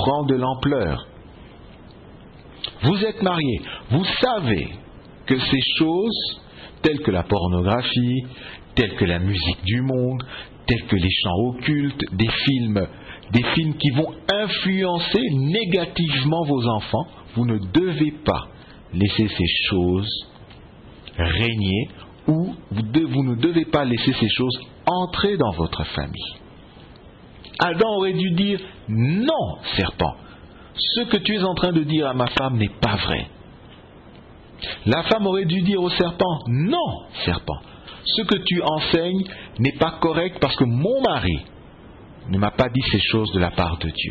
prend de l'ampleur. Vous êtes mariés, vous savez que ces choses, telles que la pornographie, telles que la musique du monde, telles que les chants occultes, des films qui vont influencer négativement vos enfants, vous ne devez pas laisser ces choses régner, ou vous ne devez pas laisser ces choses entrer dans votre famille. Adam aurait dû dire « Non, serpent, ce que tu es en train de dire à ma femme n'est pas vrai. » La femme aurait dû dire au serpent « Non, serpent, ce que tu enseignes n'est pas correct parce que mon mari ne m'a pas dit ces choses de la part de Dieu. »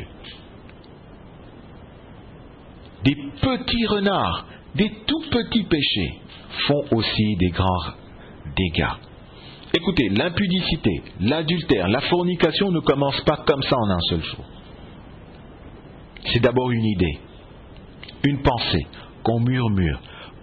Des petits renards, des tout petits péchés font aussi des grands dégâts. Écoutez, l'impudicité, l'adultère, la fornication ne commencent pas comme ça en un seul jour. C'est d'abord une idée, une pensée qu'on murmure,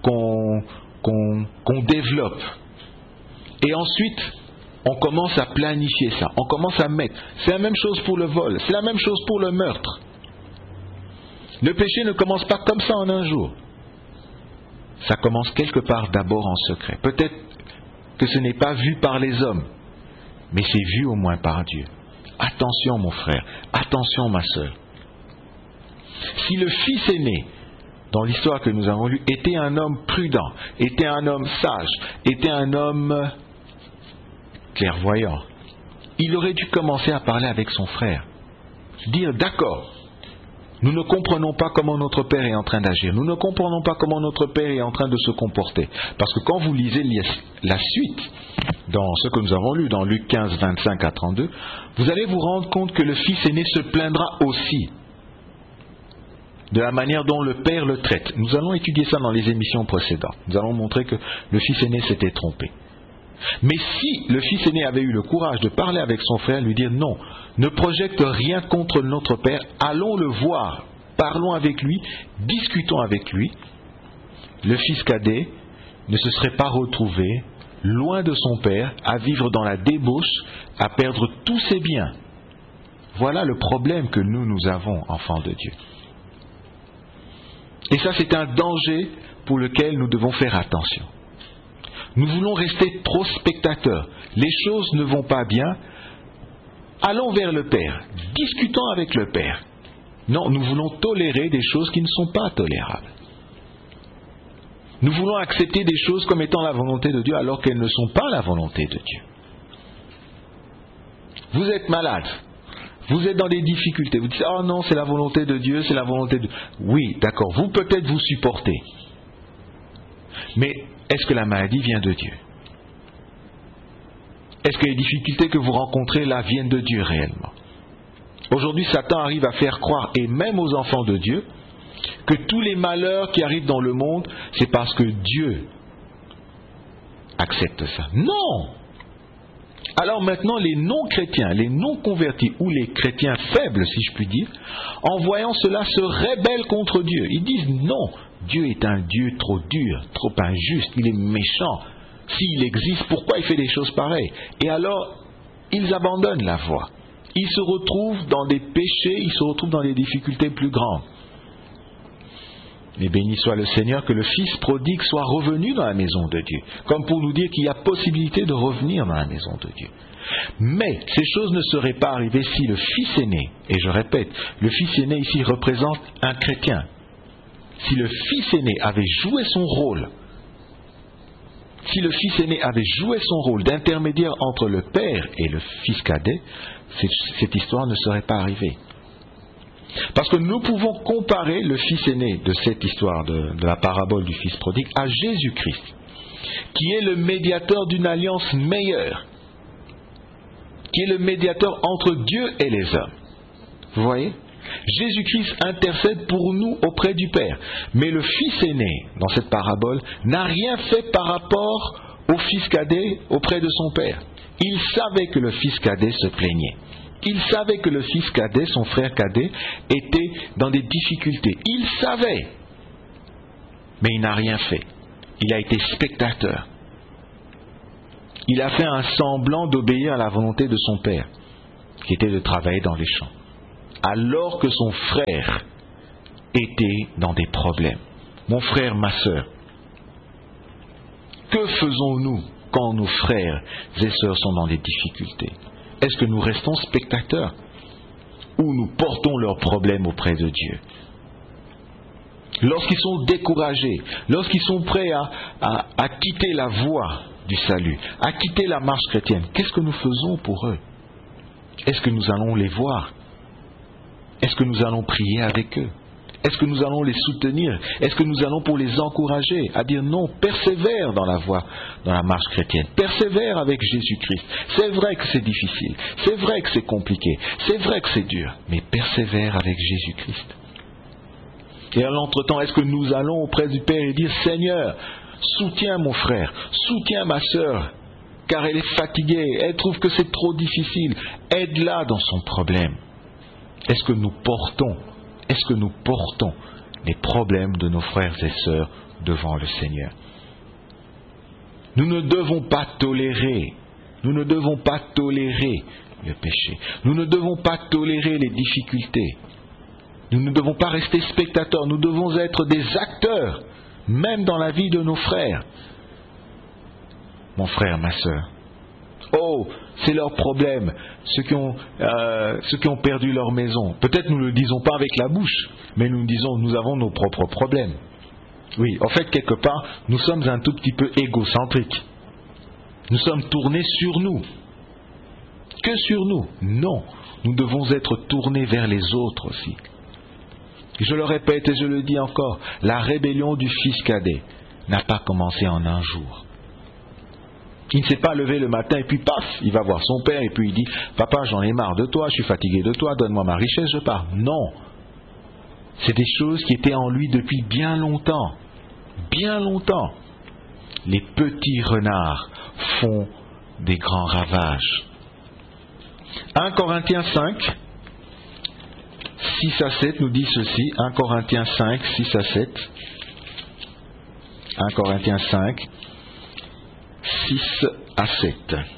qu'on développe. Et ensuite, on commence à planifier ça, on commence à mettre. C'est la même chose pour le vol, c'est la même chose pour le meurtre. Le péché ne commence pas comme ça en un jour. Ça commence quelque part d'abord en secret. Peut-être que ce n'est pas vu par les hommes, mais c'est vu au moins par Dieu. Attention mon frère, attention ma sœur. Si le fils aîné, dans l'histoire que nous avons lue, était un homme prudent, était un homme sage, était un homme clairvoyant, il aurait dû commencer à parler avec son frère. Dire d'accord, nous ne comprenons pas comment notre Père est en train d'agir. Nous ne comprenons pas comment notre Père est en train de se comporter. Parce que quand vous lisez la suite, dans ce que nous avons lu, dans Luc 15, 25 à 32, vous allez vous rendre compte que le fils aîné se plaindra aussi de la manière dont le Père le traite. Nous allons étudier ça dans les émissions précédentes. Nous allons montrer que le fils aîné s'était trompé. Mais si le fils aîné avait eu le courage de parler avec son frère, lui dire non, ne projette rien contre notre Père, allons le voir, parlons avec lui, discutons avec lui, le fils cadet ne se serait pas retrouvé loin de son père, à vivre dans la débauche, à perdre tous ses biens. Voilà le problème que nous avons, enfants de Dieu. Et ça, c'est un danger pour lequel nous devons faire attention. Nous voulons rester trop spectateurs. Les choses ne vont pas bien. Allons vers le Père. Discutons avec le Père. Non, nous voulons tolérer des choses qui ne sont pas tolérables. Nous voulons accepter des choses comme étant la volonté de Dieu alors qu'elles ne sont pas la volonté de Dieu. Vous êtes malade. Vous êtes dans des difficultés. Vous dites, oh non, c'est la volonté de Dieu, c'est la volonté de Dieu. Oui, d'accord, vous peut-être vous supportez. Mais est-ce que la maladie vient de Dieu? Est-ce que les difficultés que vous rencontrez là viennent de Dieu réellement? Aujourd'hui, Satan arrive à faire croire, et même aux enfants de Dieu, que tous les malheurs qui arrivent dans le monde, c'est parce que Dieu accepte ça. Non! Alors maintenant, les non-chrétiens, les non-convertis, ou les chrétiens faibles, si je puis dire, en voyant cela, se rebellent contre Dieu. Ils disent non, Dieu est un Dieu trop dur, trop injuste, il est méchant. S'il existe, pourquoi il fait des choses pareilles? Et alors, ils abandonnent la voie. Ils se retrouvent dans des péchés, ils se retrouvent dans des difficultés plus grandes. Mais béni soit le Seigneur, que le Fils prodigue soit revenu dans la maison de Dieu, comme pour nous dire qu'il y a possibilité de revenir dans la maison de Dieu. Mais ces choses ne seraient pas arrivées si le Fils aîné, et je répète, le Fils aîné ici représente un chrétien, si le Fils aîné avait joué son rôle, si le Fils aîné avait joué son rôle d'intermédiaire entre le Père et le Fils cadet, cette histoire ne serait pas arrivée. Parce que nous pouvons comparer le fils aîné de cette histoire de la parabole du fils prodigue à Jésus-Christ, qui est le médiateur d'une alliance meilleure, qui est le médiateur entre Dieu et les hommes. Vous voyez? Jésus-Christ intercède pour nous auprès du Père. Mais le fils aîné, dans cette parabole, n'a rien fait par rapport au fils cadet auprès de son Père. Il savait que le fils cadet se plaignait. Il savait que le fils cadet, son frère cadet, était dans des difficultés. Il savait. Mais il n'a rien fait. Il a été spectateur. Il a fait un semblant d'obéir à la volonté de son père, qui était de travailler dans les champs. alors que son frère était dans des problèmes. Mon frère, ma sœur, que faisons-nous quand nos frères et sœurs sont dans des difficultés? Est-ce que nous restons spectateurs ou nous portons leurs problèmes auprès de Dieu? Lorsqu'ils sont découragés, lorsqu'ils sont prêts à quitter la voie du salut, à quitter la marche chrétienne, qu'est-ce que nous faisons pour eux? Est-ce que nous allons les voir? Est-ce que nous allons prier avec eux? Est-ce que nous allons les soutenir? Est-ce que nous allons pour les encourager à dire non, persévère dans la voie, dans la marche chrétienne, persévère avec Jésus-Christ. C'est vrai que c'est difficile, c'est vrai que c'est compliqué, c'est vrai que c'est dur, mais persévère avec Jésus-Christ. Et à l'entretemps, est-ce que nous allons auprès du Père et dire Seigneur, soutiens mon frère, soutiens ma sœur, car elle est fatiguée, elle trouve que c'est trop difficile, aide-la dans son problème. Est-ce que nous portons les problèmes de nos frères et sœurs devant le Seigneur? Nous ne devons pas tolérer le péché. Nous ne devons pas tolérer les difficultés. Nous ne devons pas rester spectateurs. Nous devons être des acteurs, même dans la vie de nos frères. Mon frère, ma sœur. Oh, c'est leur problème, ceux qui ont perdu leur maison. Peut-être nous ne le disons pas avec la bouche, mais nous disons, nous avons nos propres problèmes. Oui, en fait, quelque part, nous sommes un tout petit peu égocentriques. Nous sommes tournés sur nous. Que sur nous? Non, nous devons être tournés vers les autres aussi. Je le répète et je le dis encore, la rébellion du fils cadet n'a pas commencé en un jour. Il ne s'est pas levé le matin et puis paf, il va voir son père et puis il dit « Papa, j'en ai marre de toi, je suis fatigué de toi, donne-moi ma richesse, je pars. » Non. C'est des choses qui étaient en lui depuis bien longtemps. Bien longtemps. Les petits renards font des grands ravages. 1 Corinthiens 5, 6 à 7 nous dit ceci. 1 Corinthiens 5, 6 à 7. 1 Corinthiens 5, 6 à 7.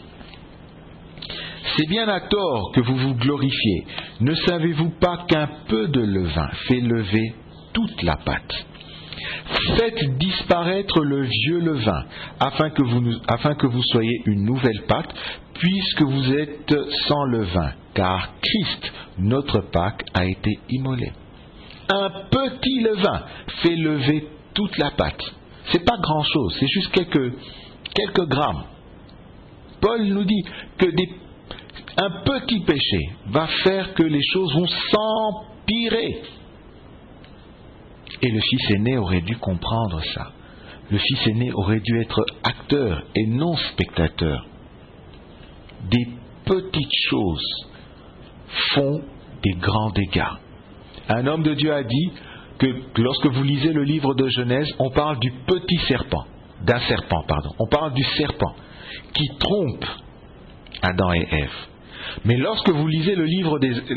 C'est bien à tort que vous vous glorifiez. Ne savez-vous pas qu'un peu de levain fait lever toute la pâte? Faites disparaître le vieux levain, afin que vous soyez une nouvelle pâte, puisque vous êtes sans levain, car Christ, notre Pâque, a été immolé. Un petit levain fait lever toute la pâte. C'est pas grand-chose, c'est juste quelques grammes. Paul nous dit que un petit péché va faire que les choses vont s'empirer. Et le fils aîné aurait dû comprendre ça. Le fils aîné aurait dû être acteur et non spectateur. Des petites choses font des grands dégâts. Un homme de Dieu a dit que lorsque vous lisez le livre de Genèse, on parle du petit serpent. On parle du serpent qui trompe Adam et Ève. Mais lorsque vous lisez le livre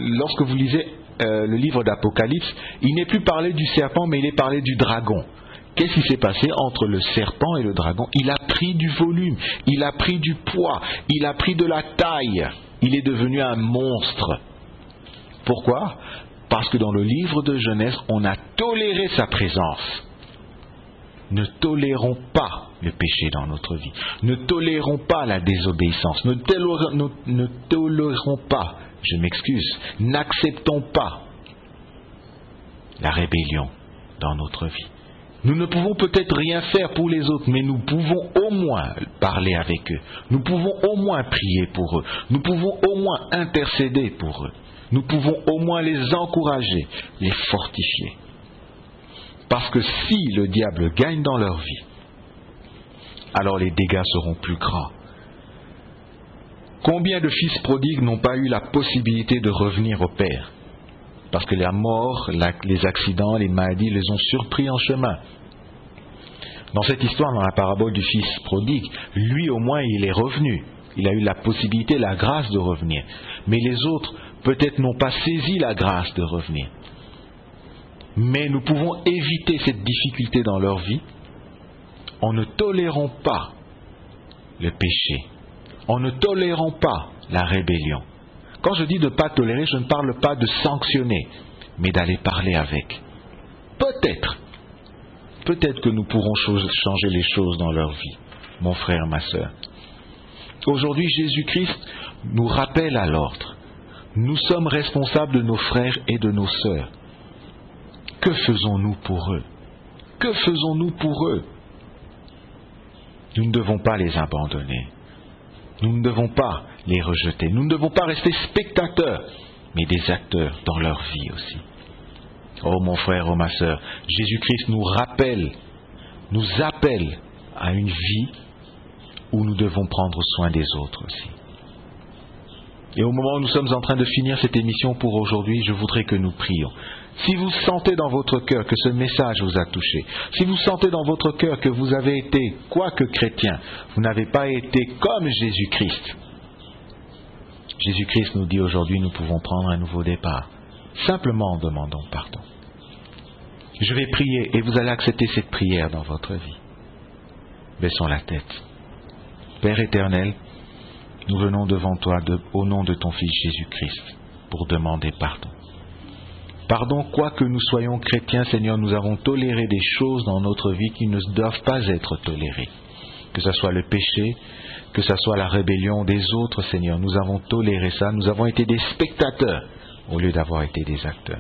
d'Apocalypse, il n'est plus parlé du serpent, mais il est parlé du dragon. Qu'est-ce qui s'est passé entre le serpent et le dragon? Il a pris du volume, il a pris du poids, il a pris de la taille. Il est devenu un monstre. Pourquoi? Parce que dans le livre de Genèse, on a toléré sa présence. Ne tolérons pas le péché dans notre vie. Ne tolérons pas la désobéissance. Ne tolérons pas, n'acceptons pas la rébellion dans notre vie. Nous ne pouvons peut-être rien faire pour les autres, mais nous pouvons au moins parler avec eux. Nous pouvons au moins prier pour eux. Nous pouvons au moins intercéder pour eux. Nous pouvons au moins les encourager, les fortifier. Parce que si le diable gagne dans leur vie, alors les dégâts seront plus grands. Combien de fils prodigues n'ont pas eu la possibilité de revenir au Père? Parce que la mort, les accidents, les maladies les ont surpris en chemin. Dans cette histoire, dans la parabole du fils prodigue, lui au moins il est revenu. Il a eu la possibilité, la grâce de revenir. Mais les autres, peut-être n'ont pas saisi la grâce de revenir. Mais nous pouvons éviter cette difficulté dans leur vie en ne tolérant pas le péché, en ne tolérant pas la rébellion. Quand je dis de ne pas tolérer, je ne parle pas de sanctionner, mais d'aller parler avec. Peut-être que nous pourrons changer les choses dans leur vie, mon frère, ma sœur. Aujourd'hui, Jésus-Christ nous rappelle à l'ordre. Nous sommes responsables de nos frères et de nos sœurs. Que faisons-nous pour eux? Que faisons-nous pour eux? Nous ne devons pas les abandonner. Nous ne devons pas les rejeter. Nous ne devons pas rester spectateurs, mais des acteurs dans leur vie aussi. Oh mon frère, oh ma sœur, Jésus-Christ nous appelle à une vie où nous devons prendre soin des autres aussi. Et au moment où nous sommes en train de finir cette émission pour aujourd'hui, je voudrais que nous prions. Si vous sentez dans votre cœur que ce message vous a touché, si vous sentez dans votre cœur que vous avez été, quoique chrétien, vous n'avez pas été comme Jésus-Christ. Jésus-Christ nous dit aujourd'hui, nous pouvons prendre un nouveau départ, simplement en demandant pardon. Je vais prier et vous allez accepter cette prière dans votre vie. Baissons la tête. Père éternel, nous venons devant toi au nom de ton Fils Jésus-Christ pour demander pardon. Pardon, quoique nous soyons chrétiens, Seigneur, nous avons toléré des choses dans notre vie qui ne doivent pas être tolérées. Que ce soit le péché, que ce soit la rébellion des autres, Seigneur, nous avons toléré ça, nous avons été des spectateurs au lieu d'avoir été des acteurs.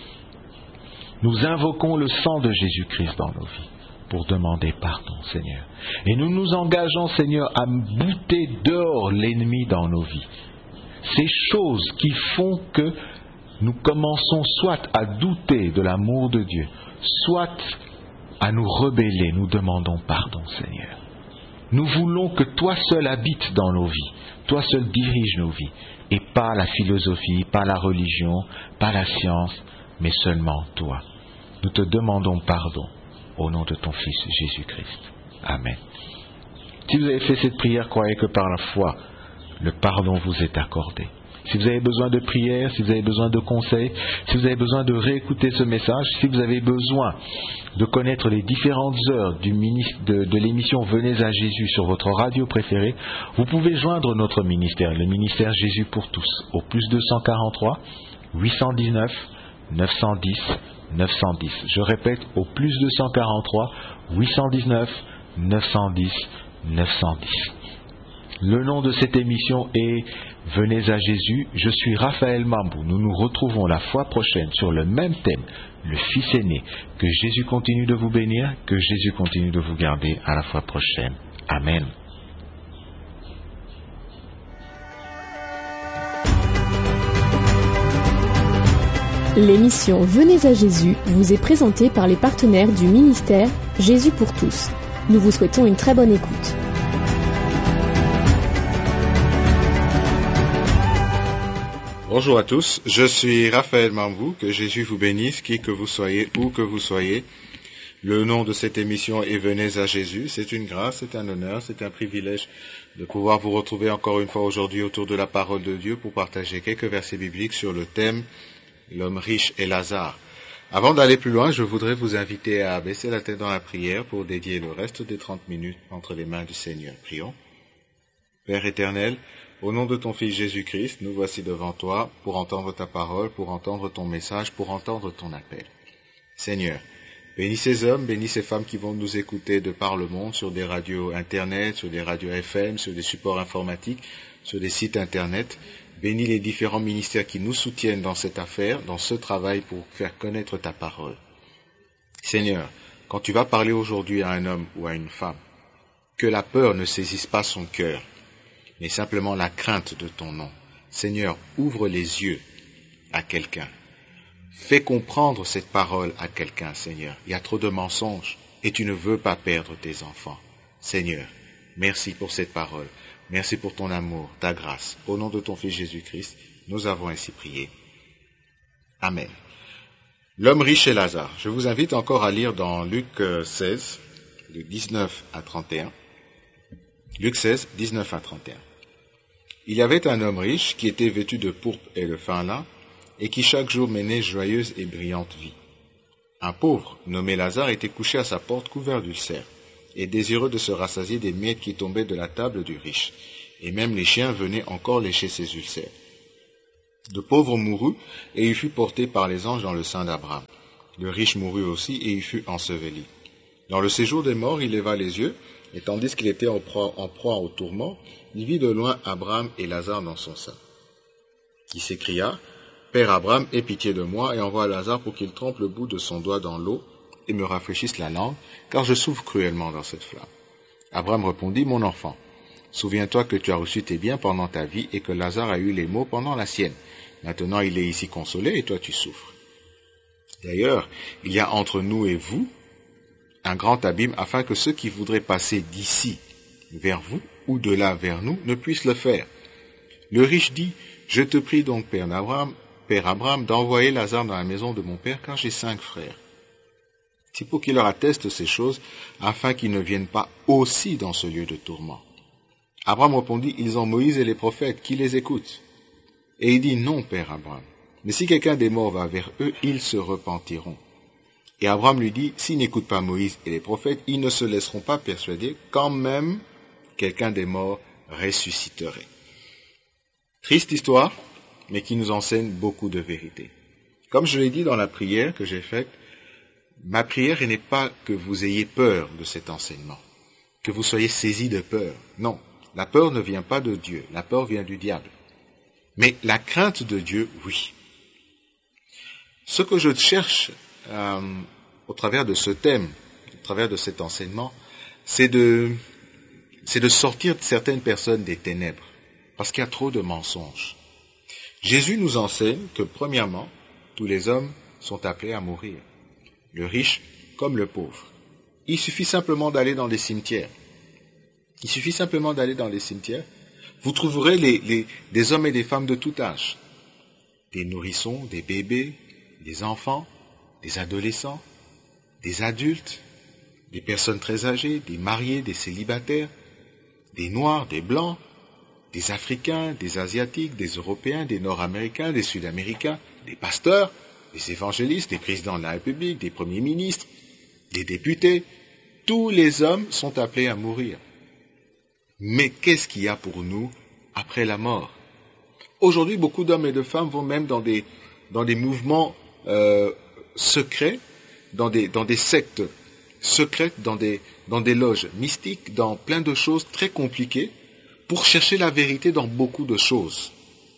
Nous invoquons le sang de Jésus-Christ dans nos vies pour demander pardon, Seigneur. Et nous nous engageons, Seigneur, à bouter dehors l'ennemi dans nos vies. Ces choses qui font que nous commençons soit à douter de l'amour de Dieu, soit à nous rebeller, nous demandons pardon, Seigneur. Nous voulons que toi seul habites dans nos vies, toi seul dirige nos vies, et pas la philosophie, pas la religion, pas la science, mais seulement toi. Nous te demandons pardon au nom de ton Fils Jésus-Christ. Amen. Si vous avez fait cette prière, croyez que par la foi, le pardon vous est accordé. Si vous avez besoin de prière, si vous avez besoin de conseils, si vous avez besoin de réécouter ce message, si vous avez besoin de connaître les différentes heures de l'émission Venez à Jésus sur votre radio préférée, vous pouvez joindre notre ministère, le ministère Jésus pour tous, au plus 243 819 910 910. Je répète, au plus 243 819 910 910. Le nom de cette émission est Venez à Jésus. Je suis Raphaël Mambou. Nous nous retrouvons la fois prochaine sur le même thème, le Fils aîné. Que Jésus continue de vous bénir, que Jésus continue de vous garder. À la fois prochaine. Amen. L'émission Venez à Jésus vous est présentée par les partenaires du ministère Jésus pour tous. Nous vous souhaitons une très bonne écoute. Bonjour à tous, je suis Raphaël Mambou, que Jésus vous bénisse, qui que vous soyez, où que vous soyez. Le nom de cette émission est Venez à Jésus. C'est une grâce, c'est un honneur, c'est un privilège de pouvoir vous retrouver encore une fois aujourd'hui autour de la parole de Dieu pour partager quelques versets bibliques sur le thème L'homme riche et Lazare. Avant d'aller plus loin, je voudrais vous inviter à baisser la tête dans la prière pour dédier le reste des 30 minutes entre les mains du Seigneur. Prions. Père éternel, au nom de ton Fils Jésus-Christ, nous voici devant toi pour entendre ta parole, pour entendre ton message, pour entendre ton appel. Seigneur, bénis ces hommes, bénis ces femmes qui vont nous écouter de par le monde, sur des radios Internet, sur des radios FM, sur des supports informatiques, sur des sites Internet. Bénis les différents ministères qui nous soutiennent dans cette affaire, dans ce travail pour faire connaître ta parole. Seigneur, quand tu vas parler aujourd'hui à un homme ou à une femme, que la peur ne saisisse pas son cœur, mais simplement la crainte de ton nom. Seigneur, ouvre les yeux à quelqu'un. Fais comprendre cette parole à quelqu'un, Seigneur. Il y a trop de mensonges et tu ne veux pas perdre tes enfants. Seigneur, merci pour cette parole. Merci pour ton amour, ta grâce. Au nom de ton Fils Jésus-Christ, nous avons ainsi prié. Amen. L'homme riche et Lazare. Je vous invite encore à lire dans Luc 16, de 19 à 31. Luc 16, 19 à 31. Il y avait un homme riche qui était vêtu de pourpre et de fin lin, et qui chaque jour menait joyeuse et brillante vie. Un pauvre, nommé Lazare, était couché à sa porte couvert d'ulcères, et désireux de se rassasier des miettes qui tombaient de la table du riche, et même les chiens venaient encore lécher ses ulcères. Le pauvre mourut, et il fut porté par les anges dans le sein d'Abraham. Le riche mourut aussi, et il fut enseveli. Dans le séjour des morts, il leva les yeux, et tandis qu'il était en proie au tourment, il vit de loin Abraham et Lazare dans son sein. Il s'écria, « Père Abraham, aie pitié de moi, et envoie Lazare pour qu'il trempe le bout de son doigt dans l'eau, et me rafraîchisse la langue, car je souffre cruellement dans cette flamme. » Abraham répondit, « Mon enfant, souviens-toi que tu as reçu tes biens pendant ta vie, et que Lazare a eu les maux pendant la sienne. Maintenant il est ici consolé, et toi tu souffres. D'ailleurs, il y a entre nous et vous un grand abîme, afin que ceux qui voudraient passer d'ici vers vous, ou de là vers nous, ne puissent le faire. » Le riche dit, « Je te prie donc, Père Abraham, d'envoyer Lazare dans la maison de mon père, car j'ai 5 frères. C'est pour qu'il leur atteste ces choses, afin qu'ils ne viennent pas aussi dans ce lieu de tourment. » Abraham répondit, « Ils ont Moïse et les prophètes, qui les écoutent. » Et il dit, « Non, Père Abraham, mais si quelqu'un des morts va vers eux, ils se repentiront. » Et Abraham lui dit, « S'ils n'écoutent pas Moïse et les prophètes, ils ne se laisseront pas persuader, quand même quelqu'un des morts ressusciterait. » Triste histoire, mais qui nous enseigne beaucoup de vérité. Comme je l'ai dit dans la prière que j'ai faite, ma prière n'est pas que vous ayez peur de cet enseignement, que vous soyez saisis de peur. Non, la peur ne vient pas de Dieu, la peur vient du diable. Mais la crainte de Dieu, oui. Ce que je cherche au travers de ce thème, au travers de cet enseignement, c'est de sortir certaines personnes des ténèbres, parce qu'il y a trop de mensonges. Jésus nous enseigne que, premièrement, tous les hommes sont appelés à mourir, le riche comme le pauvre. Il suffit simplement d'aller dans les cimetières. Vous trouverez des hommes et des femmes de tout âge, des nourrissons, des bébés, des enfants, des adolescents, des adultes, des personnes très âgées, des mariés, des célibataires, des noirs, des blancs, des Africains, des Asiatiques, des Européens, des Nord-Américains, des Sud-Américains, des pasteurs, des évangélistes, des présidents de la République, des premiers ministres, des députés. Tous les hommes sont appelés à mourir. Mais qu'est-ce qu'il y a pour nous après la mort? Aujourd'hui, beaucoup d'hommes et de femmes vont même dans des mouvements secrets, dans des sectes secrètes, dans des loges mystiques, dans plein de choses très compliquées, pour chercher la vérité dans beaucoup de choses.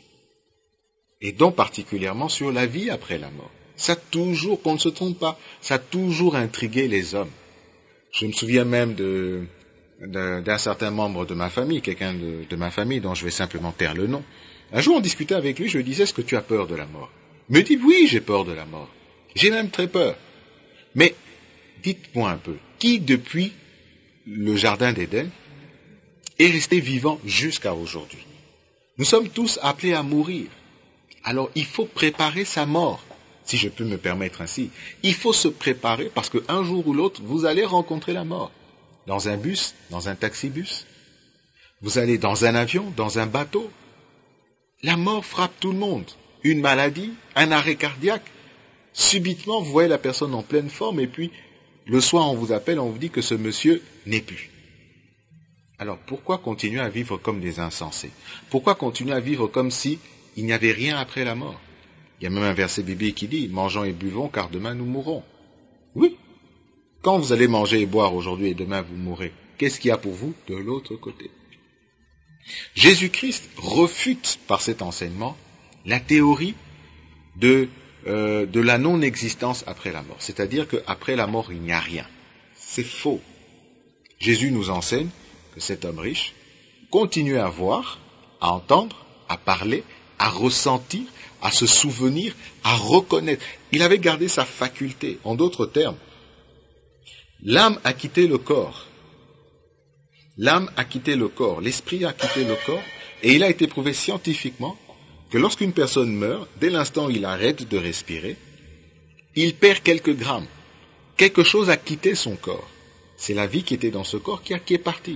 Et donc particulièrement sur la vie après la mort. Ça toujours, qu'on ne se trompe pas, ça a toujours intrigué les hommes. Je me souviens même d'un certain membre de ma famille, quelqu'un de ma famille dont je vais simplement taire le nom. Un jour on discutait avec lui, je lui disais, est-ce que tu as peur de la mort? Il me dit, oui, j'ai peur de la mort. J'ai même très peur. Mais dites-moi un peu, qui depuis le jardin d'Éden est resté vivant jusqu'à aujourd'hui? Nous sommes tous appelés à mourir. Alors il faut préparer sa mort, si je peux me permettre ainsi. Il faut se préparer parce qu'un jour ou l'autre, vous allez rencontrer la mort. Dans un bus, dans un taxi-bus, vous allez dans un avion, dans un bateau. La mort frappe tout le monde. Une maladie, un arrêt cardiaque. Subitement, vous voyez la personne en pleine forme et puis le soir on vous appelle, on vous dit que ce monsieur n'est plus. Alors pourquoi continuer à vivre comme des insensés? Pourquoi continuer à vivre comme si il n'y avait rien après la mort? Il y a même un verset biblique qui dit « Mangeons et buvons car demain nous mourrons ». Oui. Quand vous allez manger et boire aujourd'hui et demain vous mourrez, qu'est-ce qu'il y a pour vous de l'autre côté? Jésus-Christ refute par cet enseignement la théorie de la non-existence après la mort. C'est-à-dire qu'après la mort, il n'y a rien. C'est faux. Jésus nous enseigne que cet homme riche continue à voir, à entendre, à parler, à ressentir, à se souvenir, à reconnaître. Il avait gardé sa faculté. En d'autres termes, l'âme a quitté le corps. L'âme a quitté le corps, l'esprit a quitté le corps, et il a été prouvé scientifiquement que lorsqu'une personne meurt, dès l'instant où il arrête de respirer, il perd quelques grammes. Quelque chose a quitté son corps. C'est la vie qui était dans ce corps qui est partie.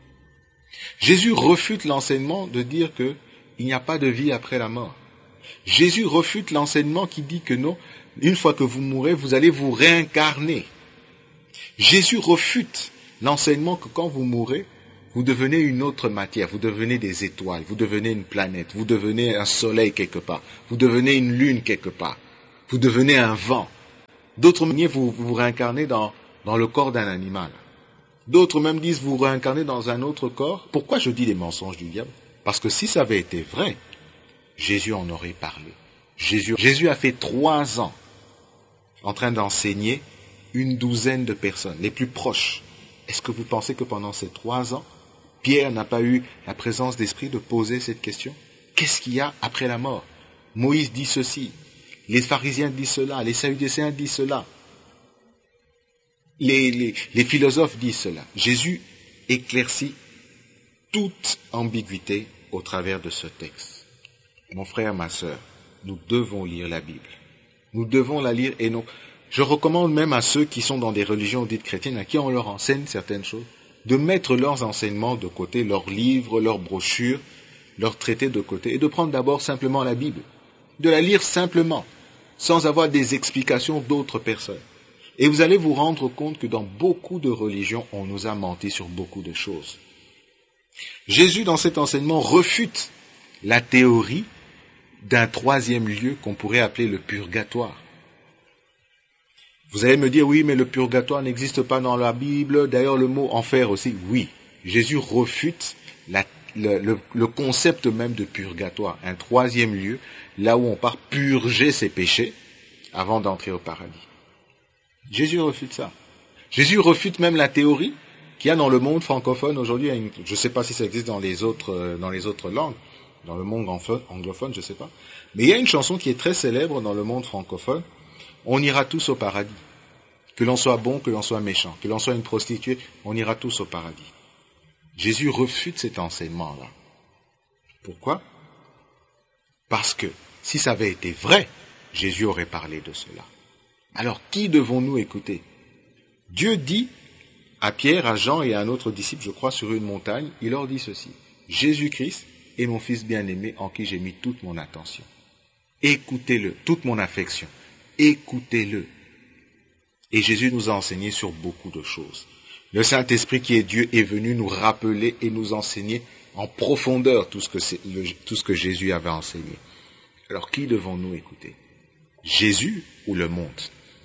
Jésus refute l'enseignement de dire qu'il n'y a pas de vie après la mort. Jésus refute l'enseignement qui dit que non, une fois que vous mourrez, vous allez vous réincarner. Jésus refute l'enseignement que quand vous mourrez, Vous devenez une autre matière, vous devenez des étoiles, vous devenez une planète, vous devenez un soleil quelque part, vous devenez une lune quelque part, vous devenez un vent. D'autres manières, vous vous réincarnez dans le corps d'un animal. D'autres même disent vous réincarnez dans un autre corps. Pourquoi je dis les mensonges du diable? Parce que si ça avait été vrai, Jésus en aurait parlé. Jésus a fait 3 ans en train d'enseigner une douzaine de personnes, les plus proches. Est-ce que vous pensez que pendant ces 3 ans, Pierre n'a pas eu la présence d'esprit de poser cette question? Qu'est-ce qu'il y a après la mort? Moïse dit ceci, les pharisiens disent cela, les sadducéens disent cela, les philosophes disent cela. Jésus éclaircit toute ambiguïté au travers de ce texte. Mon frère, ma sœur, nous devons lire la Bible. Nous devons la lire et non. Je recommande même à ceux qui sont dans des religions dites chrétiennes, à qui on leur enseigne certaines choses, de mettre leurs enseignements de côté, leurs livres, leurs brochures, leurs traités de côté, et de prendre d'abord simplement la Bible, de la lire simplement, sans avoir des explications d'autres personnes. Et vous allez vous rendre compte que dans beaucoup de religions, on nous a menti sur beaucoup de choses. Jésus, dans cet enseignement, refute la théorie d'un 3e lieu qu'on pourrait appeler le purgatoire. Vous allez me dire, oui, mais le purgatoire n'existe pas dans la Bible. D'ailleurs, le mot enfer aussi, oui. Jésus refute le concept même de purgatoire, un 3e lieu, là où on part purger ses péchés avant d'entrer au paradis. Jésus refute ça. Jésus refute même la théorie qu'il y a dans le monde francophone aujourd'hui. Je ne sais pas si ça existe dans les autres langues, dans le monde anglophone, je ne sais pas. Mais il y a une chanson qui est très célèbre dans le monde francophone. On ira tous au paradis. Que l'on soit bon, que l'on soit méchant, que l'on soit une prostituée, on ira tous au paradis. Jésus refute cet enseignement-là. Pourquoi? Parce que si ça avait été vrai, Jésus aurait parlé de cela. Alors, qui devons-nous écouter? Dieu dit à Pierre, à Jean et à un autre disciple, je crois, sur une montagne, il leur dit ceci. Jésus-Christ est mon Fils bien-aimé en qui j'ai mis toute mon attention. Écoutez-le, toute mon affection. Écoutez-le. Et Jésus nous a enseigné sur beaucoup de choses. Le Saint-Esprit qui est Dieu est venu nous rappeler et nous enseigner en profondeur tout ce que Jésus avait enseigné. Alors, qui devons-nous écouter? Jésus ou le monde?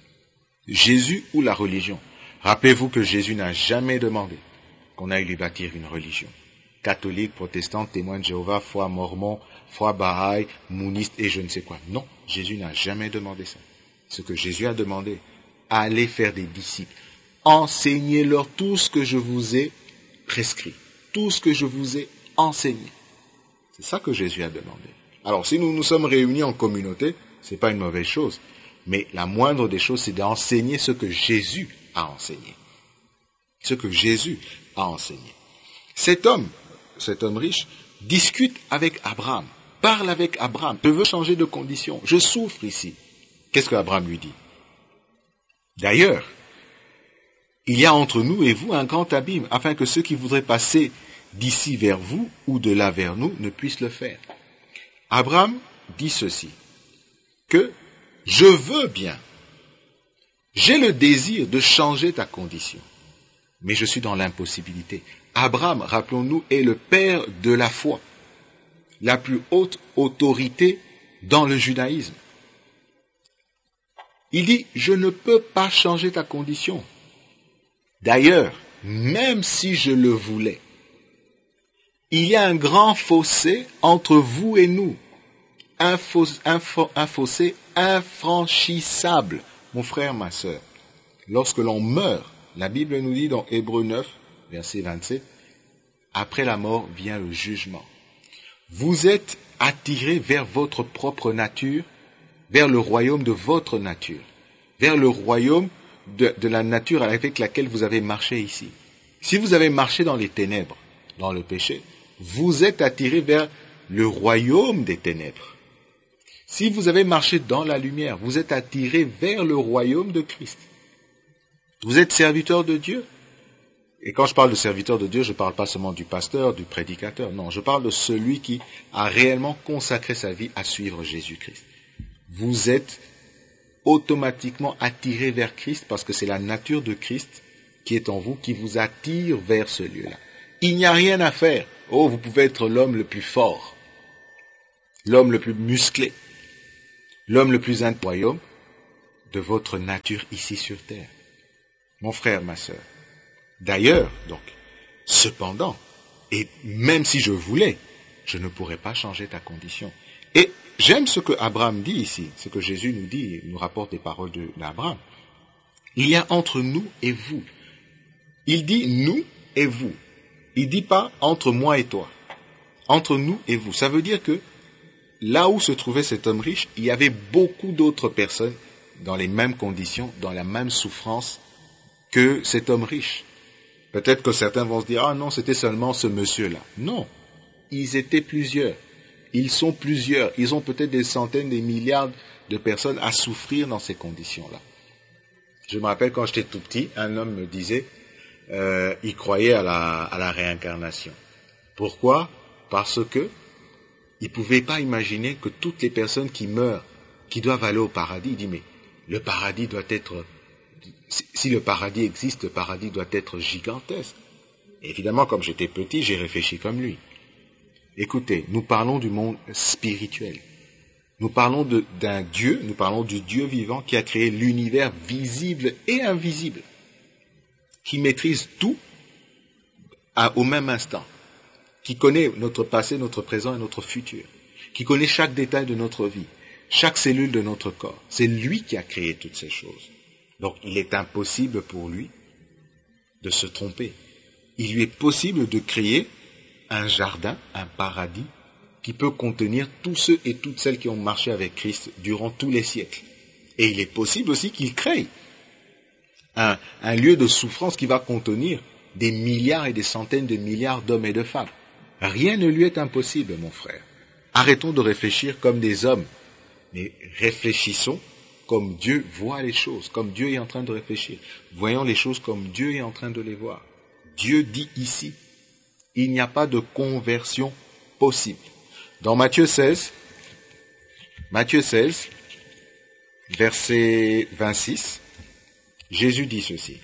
Jésus ou la religion? Rappelez-vous que Jésus n'a jamais demandé qu'on aille lui bâtir une religion. Catholique, protestante, témoin de Jéhovah, foi mormon, foi Bahaï, mouniste et je ne sais quoi. Non, Jésus n'a jamais demandé ça. Ce que Jésus a demandé, allez faire des disciples. Enseignez-leur tout ce que je vous ai prescrit, tout ce que je vous ai enseigné. C'est ça que Jésus a demandé. Alors, si nous nous sommes réunis en communauté, ce n'est pas une mauvaise chose. Mais la moindre des choses, c'est d'enseigner ce que Jésus a enseigné. Ce que Jésus a enseigné. Cet homme riche, discute avec Abraham, parle avec Abraham, je veux changer de condition, je souffre ici. Qu'est-ce qu'Abraham lui dit? D'ailleurs, il y a entre nous et vous un grand abîme, afin que ceux qui voudraient passer d'ici vers vous ou de là vers nous ne puissent le faire. Abraham dit ceci, que je veux bien, j'ai le désir de changer ta condition, mais je suis dans l'impossibilité. Abraham, rappelons-nous, est le père de la foi, la plus haute autorité dans le judaïsme. Il dit, je ne peux pas changer ta condition. D'ailleurs, même si je le voulais, il y a un grand fossé entre vous et nous. Un fossé infranchissable, mon frère, ma sœur. Lorsque l'on meurt, la Bible nous dit dans Hébreux 9, verset 27, après la mort vient le jugement. Vous êtes attirés vers votre propre nature, vers le royaume de votre nature, vers le royaume de la nature avec laquelle vous avez marché ici. Si vous avez marché dans les ténèbres, dans le péché, vous êtes attirés vers le royaume des ténèbres. Si vous avez marché dans la lumière, vous êtes attirés vers le royaume de Christ. Vous êtes serviteur de Dieu. Et quand je parle de serviteur de Dieu, je ne parle pas seulement du pasteur, du prédicateur. Non, je parle de celui qui a réellement consacré sa vie à suivre Jésus-Christ. Vous êtes automatiquement attiré vers Christ parce que c'est la nature de Christ qui est en vous, qui vous attire vers ce lieu-là. Il n'y a rien à faire. Oh, vous pouvez être l'homme le plus fort, l'homme le plus musclé, l'homme le plus incroyable de votre nature ici sur terre. Mon frère, ma sœur. D'ailleurs, donc, cependant, et même si je voulais, je ne pourrais pas changer ta condition. Et j'aime ce que Abraham dit ici, ce que Jésus nous dit, il nous rapporte des paroles d'Abraham. Il y a entre nous et vous. Il dit nous et vous. Il dit pas entre moi et toi. Entre nous et vous. Ça veut dire que là où se trouvait cet homme riche, il y avait beaucoup d'autres personnes dans les mêmes conditions, dans la même souffrance que cet homme riche. Peut-être que certains vont se dire, ah non, c'était seulement ce monsieur-là. Non, ils étaient plusieurs. Ils sont plusieurs. Ils ont peut-être des centaines, des milliards de personnes à souffrir dans ces conditions-là. Je me rappelle quand j'étais tout petit, un homme me disait, il croyait à la réincarnation. Pourquoi? Parce que il pouvait pas imaginer que toutes les personnes qui meurent, qui doivent aller au paradis, il dit, mais le paradis doit être, si le paradis existe, le paradis doit être gigantesque. Et évidemment, comme j'étais petit, j'ai réfléchi comme lui. Écoutez, nous parlons du monde spirituel. Nous parlons d'un Dieu, nous parlons du Dieu vivant qui a créé l'univers visible et invisible, qui maîtrise tout au même instant, qui connaît notre passé, notre présent et notre futur, qui connaît chaque détail de notre vie, chaque cellule de notre corps. C'est lui qui a créé toutes ces choses. Donc il est impossible pour lui de se tromper. Il lui est possible de créer un jardin, un paradis, qui peut contenir tous ceux et toutes celles qui ont marché avec Christ durant tous les siècles. Et il est possible aussi qu'il crée un lieu de souffrance qui va contenir des milliards et des centaines de milliards d'hommes et de femmes. Rien ne lui est impossible, mon frère. Arrêtons de réfléchir comme des hommes, mais réfléchissons comme Dieu voit les choses, comme Dieu est en train de réfléchir. Voyons les choses comme Dieu est en train de les voir. Dieu dit ici, il n'y a pas de conversion possible. Dans Matthieu 16, verset 26, Jésus dit ceci.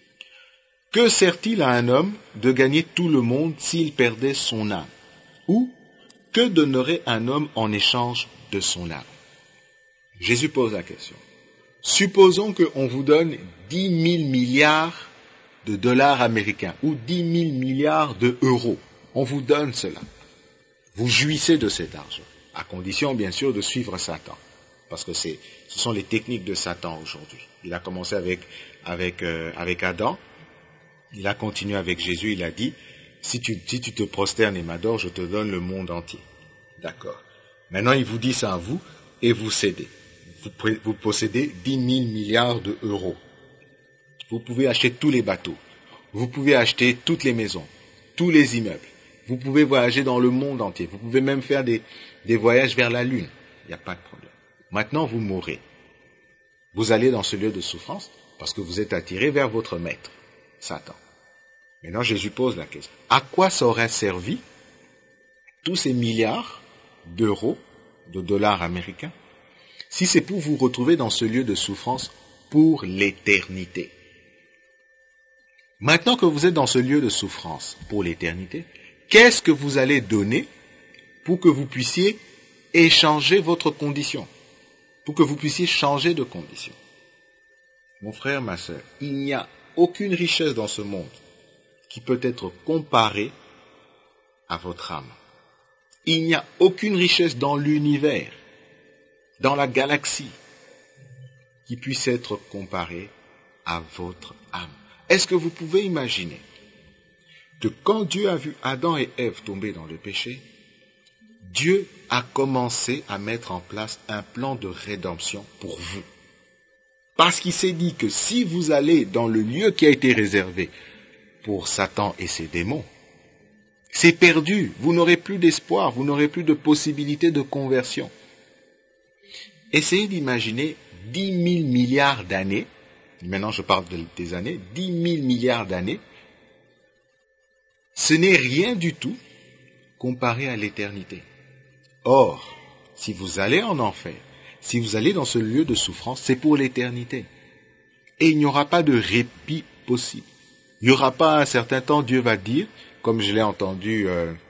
Que sert-il à un homme de gagner tout le monde s'il perdait son âme? Ou que donnerait un homme en échange de son âme? Jésus pose la question. Supposons qu'on vous donne 10 000 milliards de dollars américains ou 10 000 milliards d'euros. On vous donne cela. Vous jouissez de cet argent, à condition bien sûr de suivre Satan. Parce que ce sont les techniques de Satan aujourd'hui. Il a commencé avec Adam, il a continué avec Jésus, il a dit, si tu te prosternes et m'adores, je te donne le monde entier. D'accord. Maintenant il vous dit ça à vous et vous cédez. Vous possédez 10 000 milliards d'euros. Vous pouvez acheter tous les bateaux. Vous pouvez acheter toutes les maisons, tous les immeubles. Vous pouvez voyager dans le monde entier. Vous pouvez même faire des voyages vers la Lune. Il n'y a pas de problème. Maintenant, vous mourrez. Vous allez dans ce lieu de souffrance parce que vous êtes attiré vers votre maître, Satan. Maintenant, Jésus pose la question. À quoi ça aurait servi tous ces milliards d'euros, de dollars américains, si c'est pour vous retrouver dans ce lieu de souffrance pour l'éternité? Maintenant que vous êtes dans ce lieu de souffrance pour l'éternité, qu'est-ce que vous allez donner pour que vous puissiez échanger votre condition, pour que vous puissiez changer de condition? Mon frère, ma sœur, il n'y a aucune richesse dans ce monde qui peut être comparée à votre âme. Il n'y a aucune richesse dans l'univers, dans la galaxie, qui puisse être comparée à votre âme. Est-ce que vous pouvez imaginer que quand Dieu a vu Adam et Ève tomber dans le péché, Dieu a commencé à mettre en place un plan de rédemption pour vous. Parce qu'il s'est dit que si vous allez dans le lieu qui a été réservé pour Satan et ses démons, c'est perdu, vous n'aurez plus d'espoir, vous n'aurez plus de possibilité de conversion. Essayez d'imaginer 10 000 milliards d'années, maintenant je parle des années, 10 000 milliards d'années, ce n'est rien du tout comparé à l'éternité. Or, si vous allez en enfer, si vous allez dans ce lieu de souffrance, c'est pour l'éternité. Et il n'y aura pas de répit possible. Il n'y aura pas un certain temps, Dieu va dire, comme je l'ai entendu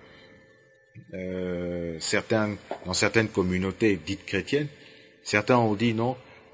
dans certaines communautés dites chrétiennes, certains ont dit non,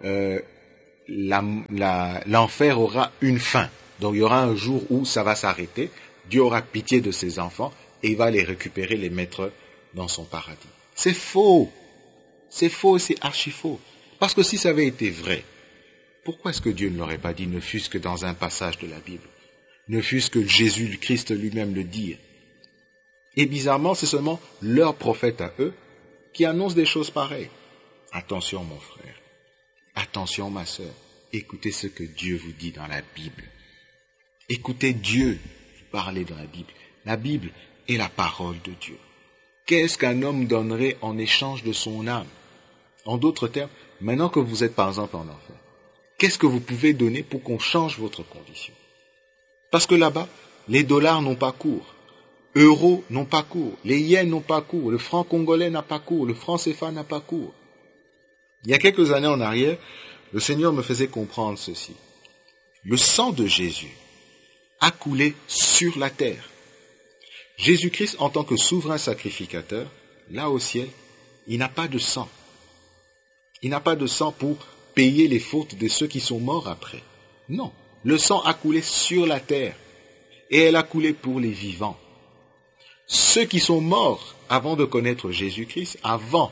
l'enfer aura une fin. Donc il y aura un jour où ça va s'arrêter, Dieu aura pitié de ses enfants et il va les récupérer, les mettre dans son paradis. C'est faux, c'est archi faux. Parce que si ça avait été vrai, pourquoi est-ce que Dieu ne l'aurait pas dit, ne fût-ce que dans un passage de la Bible, ne fût-ce que Jésus le Christ lui-même le dire? Et bizarrement, c'est seulement leur prophète à eux qui annonce des choses pareilles. Attention mon frère, attention ma sœur, écoutez ce que Dieu vous dit dans la Bible. Écoutez Dieu parler dans la Bible. La Bible est la parole de Dieu. Qu'est-ce qu'un homme donnerait en échange de son âme? En d'autres termes, maintenant que vous êtes par exemple en enfer, qu'est-ce que vous pouvez donner pour qu'on change votre condition? Parce que là-bas, les dollars n'ont pas cours, euros n'ont pas cours, les yens n'ont pas cours, le franc congolais n'a pas cours, le franc CFA n'a pas cours. Il y a quelques années en arrière, le Seigneur me faisait comprendre ceci. Le sang de Jésus a coulé sur la terre. Jésus-Christ, en tant que souverain sacrificateur, là au ciel, il n'a pas de sang. Il n'a pas de sang pour payer les fautes de ceux qui sont morts après. Non, le sang a coulé sur la terre et elle a coulé pour les vivants. Ceux qui sont morts avant de connaître Jésus-Christ, avant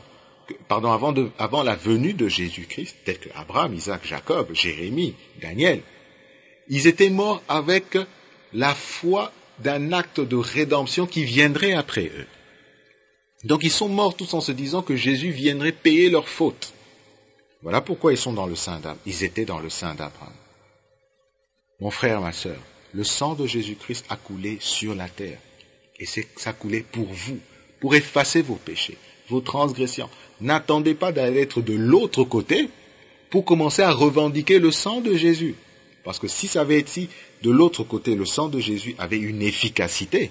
la venue de Jésus-Christ, tels que Abraham, Isaac, Jacob, Jérémie, Daniel, ils étaient morts avec la foi d'un acte de rédemption qui viendrait après eux. Donc ils sont morts tous en se disant que Jésus viendrait payer leurs fautes. Voilà pourquoi ils sont dans le sein d'Abraham. Ils étaient dans le sein d'Abraham. Mon frère, ma sœur, le sang de Jésus-Christ a coulé sur la terre. Et ça a coulé pour vous, pour effacer vos péchés, vos transgressions. N'attendez pas d'aller être de l'autre côté pour commencer à revendiquer le sang de Jésus. Parce que si ça avait été de l'autre côté, le sang de Jésus avait une efficacité,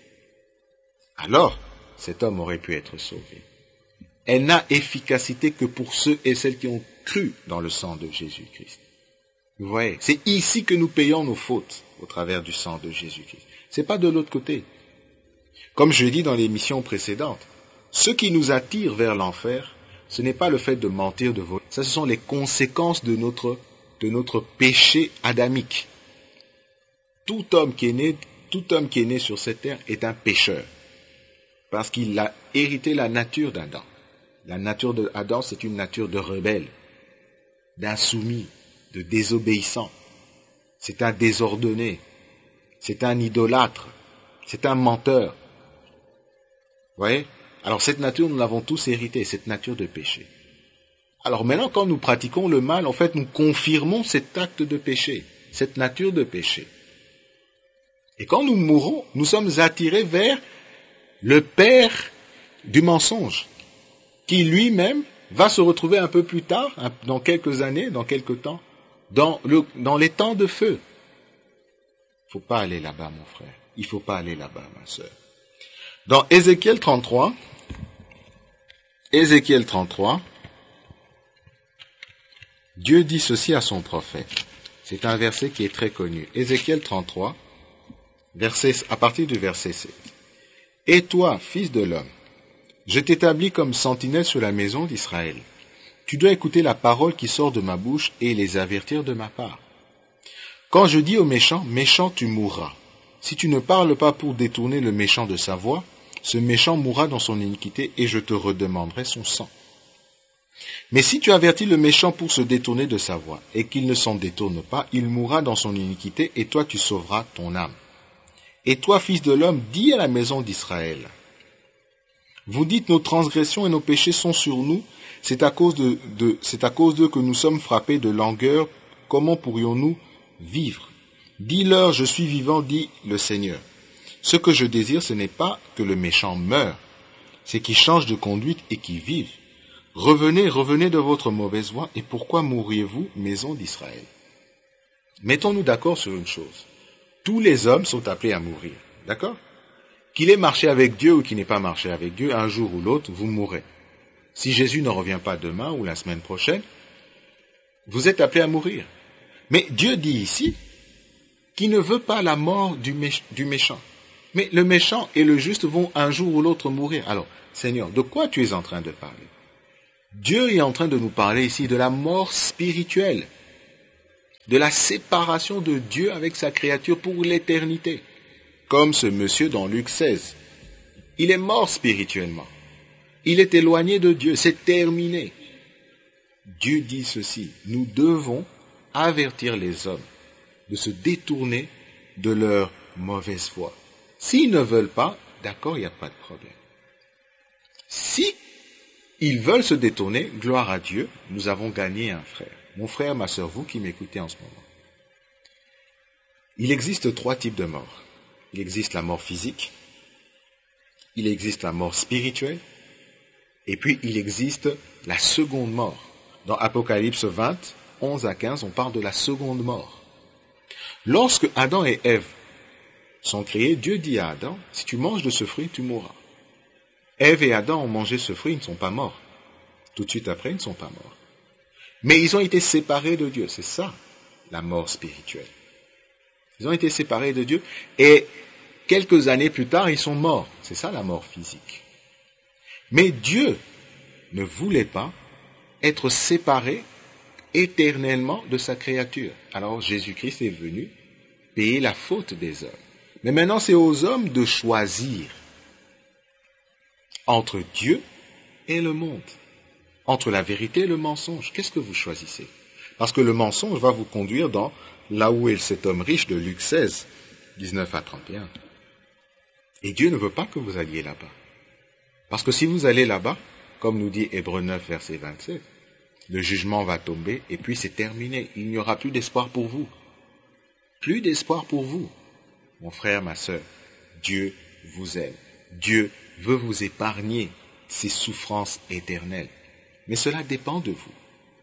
alors cet homme aurait pu être sauvé. Elle n'a efficacité que pour ceux et celles qui ont cru dans le sang de Jésus-Christ. Vous voyez, c'est ici que nous payons nos fautes au travers du sang de Jésus-Christ. C'est pas de l'autre côté. Comme je l'ai dit dans l'émission précédente, ce qui nous attire vers l'enfer, ce n'est pas le fait de mentir, de voler. Ça, ce sont les conséquences de notre péché adamique. Tout homme qui est né sur cette terre est un pécheur. Parce qu'il a hérité la nature d'Adam. La nature d'Adam, c'est une nature de rebelle, d'insoumis, de désobéissant. C'est un désordonné. C'est un idolâtre. C'est un menteur. Vous voyez? Alors cette nature, nous l'avons tous héritée, cette nature de péché. Alors maintenant, quand nous pratiquons le mal, en fait, nous confirmons cet acte de péché, cette nature de péché. Et quand nous mourons, nous sommes attirés vers le père du mensonge, qui lui-même va se retrouver un peu plus tard, dans quelques années, dans quelques temps, dans les temps de feu. Il ne faut pas aller là-bas, mon frère. Il ne faut pas aller là-bas, ma sœur. Dans Ézéchiel 33, Dieu dit ceci à son prophète. C'est un verset qui est très connu. Ézéchiel 33, à partir du verset 7. « Et toi, fils de l'homme, je t'établis comme sentinelle sur la maison d'Israël. Tu dois écouter la parole qui sort de ma bouche et les avertir de ma part. Quand je dis au méchant, méchant, tu mourras. Si tu ne parles pas pour détourner le méchant de sa voie, ce méchant mourra dans son iniquité et je te redemanderai son sang. Mais si tu avertis le méchant pour se détourner de sa voie et qu'il ne s'en détourne pas, il mourra dans son iniquité et toi tu sauveras ton âme. Et toi, fils de l'homme, dis à la maison d'Israël, vous dites nos transgressions et nos péchés sont sur nous, c'est à cause d'eux que nous sommes frappés de langueur, comment pourrions-nous vivre? Dis-leur, je suis vivant, dit le Seigneur. Ce que je désire, ce n'est pas que le méchant meure, c'est qu'il change de conduite et qu'il vive. Revenez de votre mauvaise voie, et pourquoi mourriez-vous, maison d'Israël? Mettons-nous d'accord sur une chose. Tous les hommes sont appelés à mourir, d'accord? Qu'il ait marché avec Dieu ou qu'il n'ait pas marché avec Dieu, un jour ou l'autre, vous mourrez. Si Jésus ne revient pas demain ou la semaine prochaine, vous êtes appelés à mourir. Mais Dieu dit ici qu'il ne veut pas la mort du méchant. Mais le méchant et le juste vont un jour ou l'autre mourir. Alors, Seigneur, de quoi tu es en train de parler? Dieu est en train de nous parler ici de la mort spirituelle, de la séparation de Dieu avec sa créature pour l'éternité. Comme ce monsieur dans Luc 16. Il est mort spirituellement. Il est éloigné de Dieu. C'est terminé. Dieu dit ceci. Nous devons avertir les hommes de se détourner de leur mauvaise voie. S'ils ne veulent pas, d'accord, il n'y a pas de problème. Si ils veulent se détourner, gloire à Dieu, nous avons gagné un frère. Mon frère, ma sœur, vous qui m'écoutez en ce moment. Il existe 3 types de morts. Il existe la mort physique, il existe la mort spirituelle, et puis il existe la seconde mort. Dans Apocalypse 20, 11 à 15, on parle de la seconde mort. Lorsque Adam et Ève sont créés, Dieu dit à Adam, si tu manges de ce fruit, tu mourras. Ève et Adam ont mangé ce fruit, ils ne sont pas morts. Tout de suite après, ils ne sont pas morts. Mais ils ont été séparés de Dieu, c'est ça, la mort spirituelle. Ils ont été séparés de Dieu et quelques années plus tard, ils sont morts. C'est ça la mort physique. Mais Dieu ne voulait pas être séparé éternellement de sa créature. Alors Jésus-Christ est venu payer la faute des hommes. Mais maintenant, c'est aux hommes de choisir entre Dieu et le monde, entre la vérité et le mensonge. Qu'est-ce que vous choisissez? Parce que le mensonge va vous conduire dans là où est cet homme riche de Luc 16, 19 à 31. Et Dieu ne veut pas que vous alliez là-bas. Parce que si vous allez là-bas, comme nous dit Hébreux 9, verset 27, le jugement va tomber et puis c'est terminé. Il n'y aura plus d'espoir pour vous. Plus d'espoir pour vous. Mon frère, ma sœur, Dieu vous aime. Dieu veut vous épargner ces souffrances éternelles. Mais cela dépend de vous.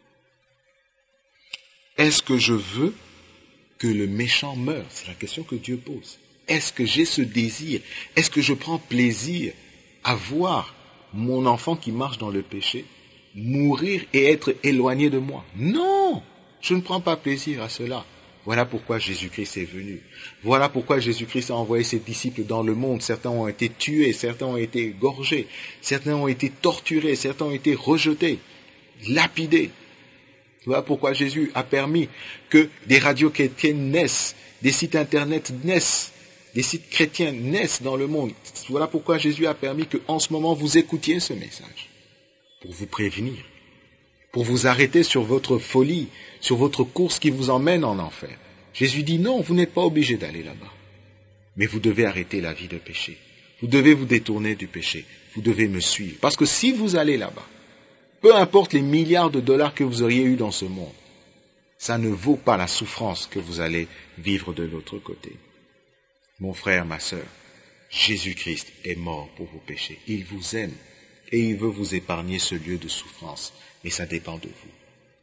Est-ce que je veux que le méchant meure? C'est la question que Dieu pose. Est-ce que j'ai ce désir? Est-ce que je prends plaisir à voir mon enfant qui marche dans le péché mourir et être éloigné de moi? Non, je ne prends pas plaisir à cela. Voilà pourquoi Jésus-Christ est venu. Voilà pourquoi Jésus-Christ a envoyé ses disciples dans le monde. Certains ont été tués, certains ont été égorgés, certains ont été torturés, certains ont été rejetés, lapidés. Voilà pourquoi Jésus a permis que des radios chrétiennes naissent, des sites internet naissent, des sites chrétiens naissent dans le monde. Voilà pourquoi Jésus a permis qu'en ce moment vous écoutiez ce message, pour vous prévenir, pour vous arrêter sur votre folie, sur votre course qui vous emmène en enfer. Jésus dit non, vous n'êtes pas obligé d'aller là-bas, mais vous devez arrêter la vie de péché. Vous devez vous détourner du péché, vous devez me suivre. Parce que si vous allez là-bas, peu importe les milliards de dollars que vous auriez eu dans ce monde, ça ne vaut pas la souffrance que vous allez vivre de l'autre côté. Mon frère, ma sœur, Jésus-Christ est mort pour vos péchés. Il vous aime et il veut vous épargner ce lieu de souffrance. Mais ça dépend de vous.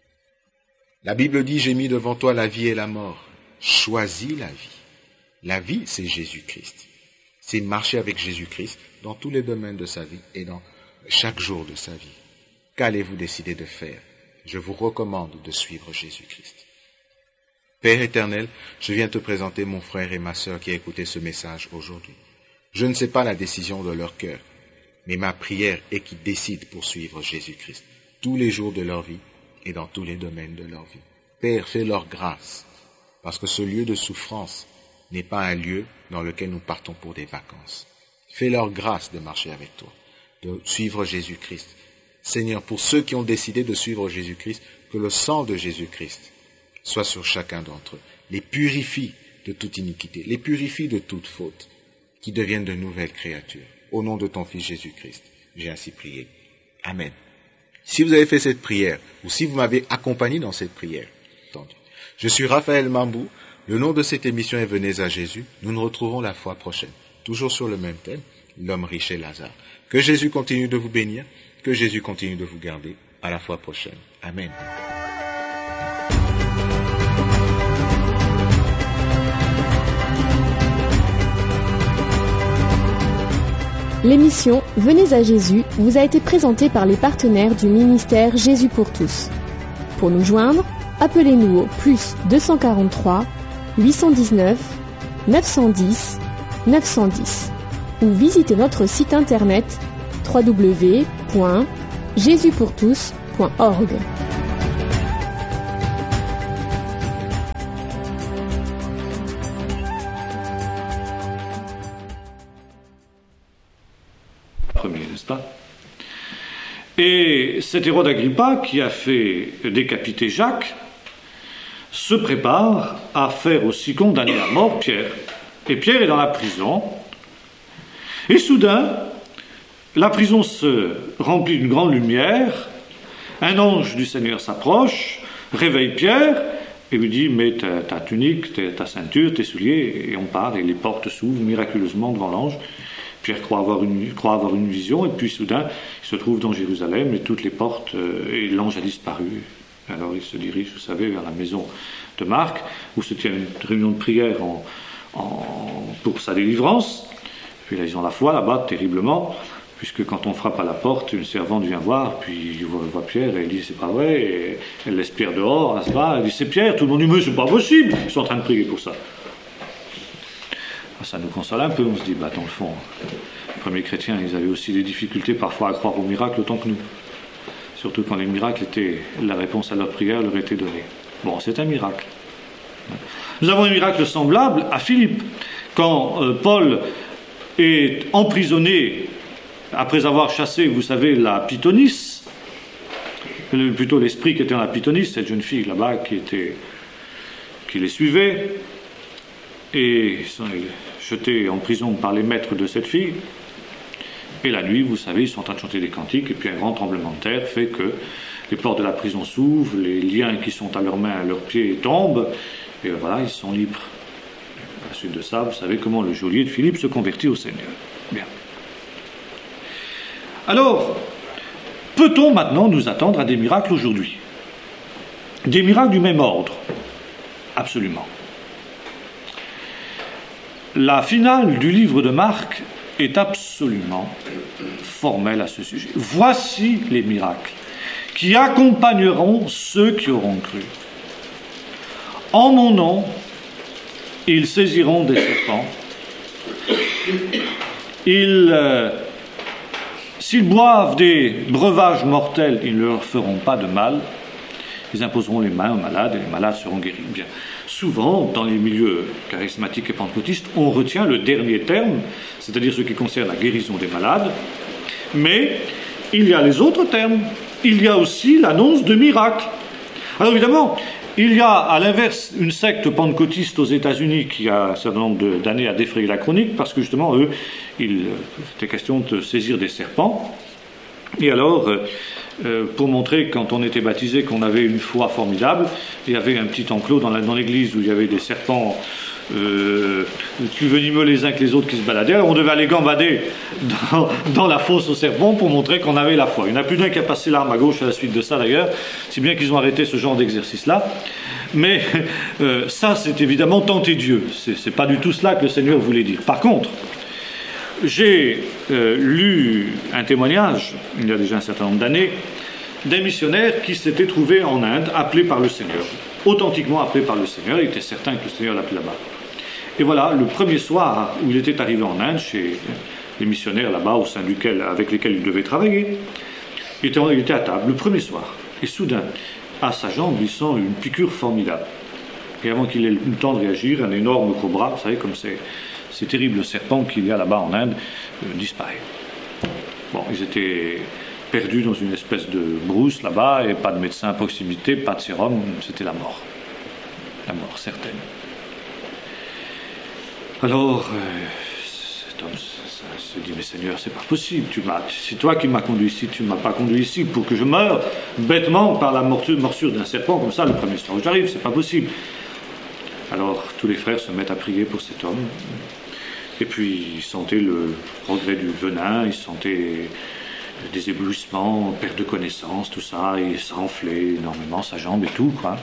La Bible dit, j'ai mis devant toi la vie et la mort. Choisis la vie. La vie, c'est Jésus-Christ. C'est marcher avec Jésus-Christ dans tous les domaines de sa vie et dans chaque jour de sa vie. Qu'allez-vous décider de faire? Je vous recommande de suivre Jésus-Christ. Père éternel, je viens te présenter mon frère et ma sœur qui a écouté ce message aujourd'hui. Je ne sais pas la décision de leur cœur, mais ma prière est qu'ils décident pour suivre Jésus-Christ tous les jours de leur vie et dans tous les domaines de leur vie. Père, fais-leur grâce, parce que ce lieu de souffrance n'est pas un lieu dans lequel nous partons pour des vacances. Fais-leur grâce de marcher avec toi, de suivre Jésus-Christ. Seigneur, pour ceux qui ont décidé de suivre Jésus-Christ, que le sang de Jésus-Christ soit sur chacun d'entre eux, les purifie de toute iniquité, les purifie de toute faute, qui deviennent de nouvelles créatures. Au nom de ton Fils Jésus-Christ, j'ai ainsi prié. Amen. Si vous avez fait cette prière, ou si vous m'avez accompagné dans cette prière, je suis Raphaël Mambou, le nom de cette émission est Venez à Jésus. Nous nous retrouvons la fois prochaine, toujours sur le même thème, l'homme riche et Lazare. Que Jésus continue de vous bénir, que Jésus continue de vous garder. À la fois prochaine. Amen. L'émission Venez à Jésus vous a été présentée par les partenaires du ministère Jésus pour tous. Pour nous joindre, appelez-nous au +243 819 910 910 ou visitez notre site internet www.jesuspourtous.org. Premier, n'est-ce pas? Et cet Hérode Agrippa, qui a fait décapiter Jacques, se prépare à faire aussi condamner à mort Pierre. Et Pierre est dans la prison. Et soudain, la prison se remplit d'une grande lumière. Un ange du Seigneur s'approche, réveille Pierre et lui dit « Mets ta tunique, ta ceinture, tes souliers. » Et on part et les portes s'ouvrent miraculeusement devant l'ange. Pierre croit avoir une vision, et puis soudain, il se trouve dans Jérusalem, et toutes les portes, et l'ange a disparu. Alors il se dirige, vous savez, vers la maison de Marc, où se tient une réunion de prière pour sa délivrance. Puis là, ils ont la foi là-bas, terriblement, puisque quand on frappe à la porte, une servante vient voir, puis il voit Pierre, et elle dit « c'est pas vrai », et elle laisse Pierre dehors, elle se bat, elle dit « c'est Pierre », tout le monde dit « mais c'est pas possible », ils sont en train de prier pour ça. Ça nous console un peu, on se dit, dans le fond, les premiers chrétiens, ils avaient aussi des difficultés parfois à croire aux miracles autant que nous. Surtout quand les miracles étaient, la réponse à leur prière leur était donnée. Bon, c'est un miracle. Nous avons un miracle semblable à Philippe. Quand Paul est emprisonné, après avoir chassé, vous savez, la pythonisse, plutôt l'esprit qui était dans la pythonisse, cette jeune fille là-bas qui les suivait, et jetés en prison par les maîtres de cette fille. Et la nuit, vous savez, ils sont en train de chanter des cantiques, et puis un grand tremblement de terre fait que les portes de la prison s'ouvrent, les liens qui sont à leurs mains, à leurs pieds tombent, et voilà, ils sont libres. À la suite de ça, vous savez comment le geôlier de Philippe se convertit au Seigneur. Bien. Alors, peut-on maintenant nous attendre à des miracles aujourd'hui? Des miracles du même ordre? Absolument. La finale du livre de Marc est absolument formelle à ce sujet. Voici les miracles qui accompagneront ceux qui auront cru. En mon nom, ils saisiront des serpents. S'ils boivent des breuvages mortels, ils ne leur feront pas de mal. Ils imposeront les mains aux malades et les malades seront guéris. Bien. Souvent, dans les milieux charismatiques et pentecôtistes, on retient le dernier terme, c'est-à-dire ce qui concerne la guérison des malades, mais il y a les autres termes. Il y a aussi l'annonce de miracles. Alors évidemment, il y a à l'inverse une secte pentecôtiste aux États-Unis qui a un certain nombre d'années à défrayer la chronique, parce que justement, eux, c'était question de saisir des serpents. Et alors, pour montrer quand on était baptisé qu'on avait une foi formidable, il y avait un petit enclos dans l'église où il y avait des serpents plus venimeux les uns que les autres qui se baladaient. Alors on devait aller gambader dans la fosse aux serpents pour montrer qu'on avait la foi. Il n'y en a plus d'un qui a passé l'arme à gauche à la suite de ça d'ailleurs, si bien qu'ils ont arrêté ce genre d'exercice-là. Mais ça, c'est évidemment tenter Dieu. C'est pas du tout cela que le Seigneur voulait dire. Par contre, j'ai lu un témoignage, il y a déjà un certain nombre d'années, d'un missionnaire qui s'était trouvé en Inde, appelé par le Seigneur, authentiquement appelé par le Seigneur. Il était certain que le Seigneur l'appelait là-bas. Et voilà, le premier soir où il était arrivé en Inde, chez les missionnaires là-bas, au sein avec lesquels il devait travailler, il était à table, le premier soir, et soudain, à sa jambe, il sent une piqûre formidable. Et avant qu'il ait le temps de réagir, un énorme cobra, vous savez, comme ces terribles serpents qu'il y a là-bas en Inde, disparaît. Bon, ils étaient perdus dans une espèce de brousse là-bas, et pas de médecin à proximité, pas de sérum, c'était la mort. La mort certaine. Alors, cet homme se dit, mais Seigneur, c'est pas possible, c'est toi qui m'as conduit ici, tu ne m'as pas conduit ici pour que je meure bêtement par la morsure d'un serpent, comme ça, le premier soir où j'arrive, c'est pas possible. Alors, tous les frères se mettent à prier pour cet homme, et puis ils sentaient le progrès du venin, ils sentaient des éblouissements, perte de connaissance, tout ça, et ça enflait énormément sa jambe et tout, quoi.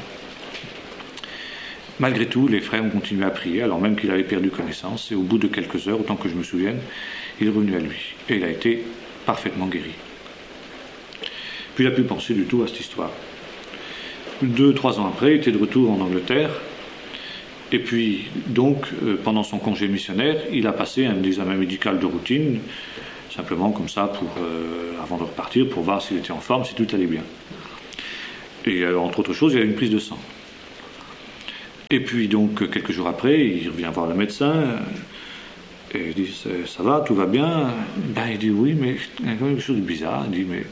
Malgré tout, les frères ont continué à prier, alors même qu'il avait perdu connaissance, et au bout de quelques heures, autant que je me souvienne, il est revenu à lui, et il a été parfaitement guéri. Puis il n'a plus pensé du tout à cette histoire. 2-3 ans après, il était de retour en Angleterre, Et puis, donc, pendant son congé missionnaire, il a passé un examen médical de routine, simplement comme ça, avant de repartir, pour voir s'il était en forme, si tout allait bien. Et entre autres choses, il y a une prise de sang. Et puis, donc, quelques jours après, il revient voir le médecin, et il dit, ça va, tout va bien? Ben, il dit, oui, mais il y a quelque chose de bizarre. Il dit, mais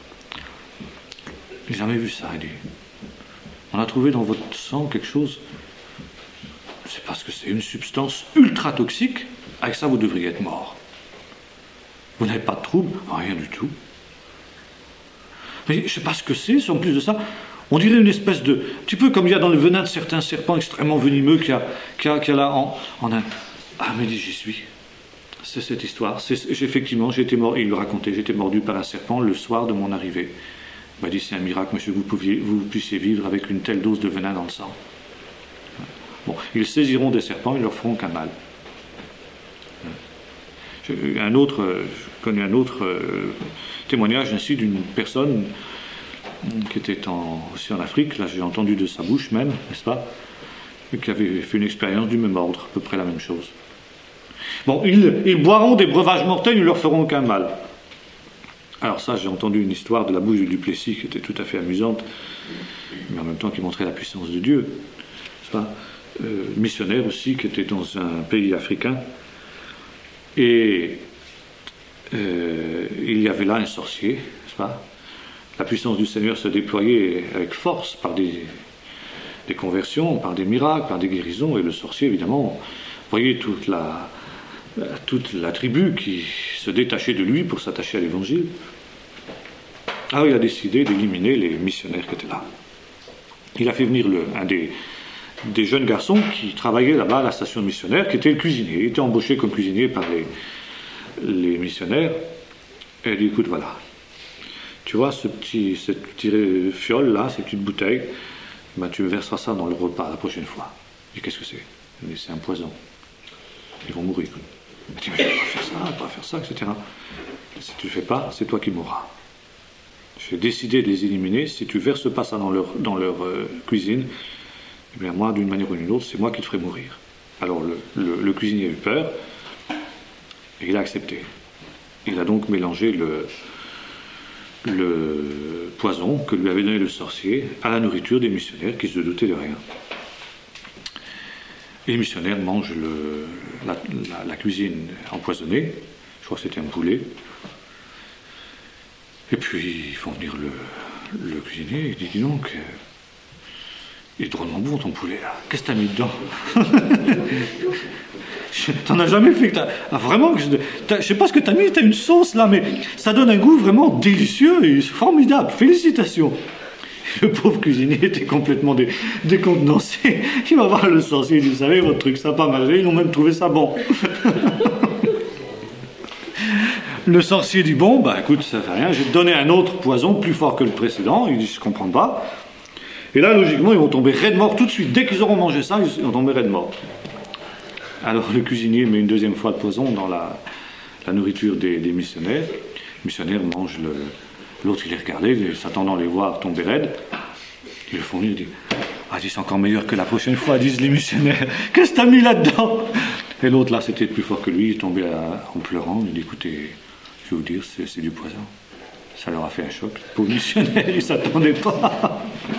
j'ai jamais vu ça. Il dit, on a trouvé dans votre sang quelque chose, c'est parce que c'est une substance ultra toxique, avec ça vous devriez être mort. Vous n'avez pas de trouble? Rien du tout. Mais je ne sais pas ce que c'est, en plus de ça, on dirait une espèce de... Un petit peu comme il y a dans le venin de certains serpents extrêmement venimeux qu'il y a là en un... Ah, mais j'y suis. C'est cette histoire. Effectivement, j'étais mort, il le racontait, j'étais mordu par un serpent le soir de mon arrivée. Il m'a dit, c'est un miracle, monsieur, vous puissiez vivre avec une telle dose de venin dans le sang. Bon, ils saisiront des serpents, ils leur feront qu'un mal. Je connais un autre témoignage ainsi d'une personne qui était aussi en Afrique, là j'ai entendu de sa bouche même, n'est-ce pas, qui avait fait une expérience du même ordre, à peu près la même chose. Bon, ils boiront des breuvages mortels, ils ne leur feront aucun mal. Alors ça, j'ai entendu une histoire de la bouche de Duplessis qui était tout à fait amusante, mais en même temps qui montrait la puissance de Dieu, n'est-ce pas, missionnaire aussi, qui était dans un pays africain, et il y avait là un sorcier, n'est-ce pas. La puissance du Seigneur se déployait avec force par des conversions, par des miracles, par des guérisons, et le sorcier, évidemment, voyait toute la tribu qui se détachait de lui pour s'attacher à l'évangile. Alors il a décidé d'éliminer les missionnaires qui étaient là. Il a fait venir un des jeunes garçons qui travaillait là-bas à la station missionnaire, qui était le cuisinier. Il était embauché comme cuisinier par les missionnaires. Et il dit, écoute, voilà, tu vois cette petite fiole là, cette petite bouteille, ben, tu verseras ça dans le repas la prochaine fois. Et qu'est-ce que c'est? Il dit, c'est un poison. Ils vont mourir. Il dit, mais je ne peux pas faire ça, etc. Si tu ne le fais pas, c'est toi qui mourras. J'ai décidé de les éliminer. Si tu verses pas ça dans leur cuisine, eh bien moi, d'une manière ou d'une autre, c'est moi qui te ferai mourir. Alors le cuisinier a eu peur, et il a accepté. Il a donc mélangé le poison que lui avait donné le sorcier à la nourriture des missionnaires qui se doutaient de rien. Et les missionnaires mangent la cuisine empoisonnée, je crois que c'était un poulet, et puis ils font venir le cuisinier, il dit, dis donc, il est drôlement bon ton poulet là, qu'est-ce que t'as mis dedans? T'en as jamais fait, vraiment, je sais pas ce que t'as mis, t'as une sauce là, mais ça donne un goût vraiment délicieux et formidable, félicitations. Le pauvre cuisinier était complètement décontenancé. Il va voir le sorcier, il dit, vous savez, votre truc, ça n'a pas marché, ils ont même trouvé ça bon. Le sorcier dit, bon, bah écoute, ça fait rien, je vais te donner un autre poison plus fort que le précédent. Il dit, je comprends pas. Et là, logiquement, ils vont tomber raide mort tout de suite. Dès qu'ils auront mangé ça, ils vont tomber raide mort. Alors le cuisinier met une deuxième fois de poison dans la nourriture des missionnaires. Les missionnaires mangent l'autre, il les regardait, s'attendant à les voir tomber raides. Ils le font venir, il dit, ah, c'est encore meilleur que la prochaine fois, disent les missionnaires. Qu'est-ce que t'as mis là-dedans? Et l'autre, là, c'était plus fort que lui, il est tombé en pleurant. Il dit, écoutez, je vais vous dire, c'est du poison. Ça leur a fait un choc. Les pauvres missionnaires, ils ne s'attendaient pas.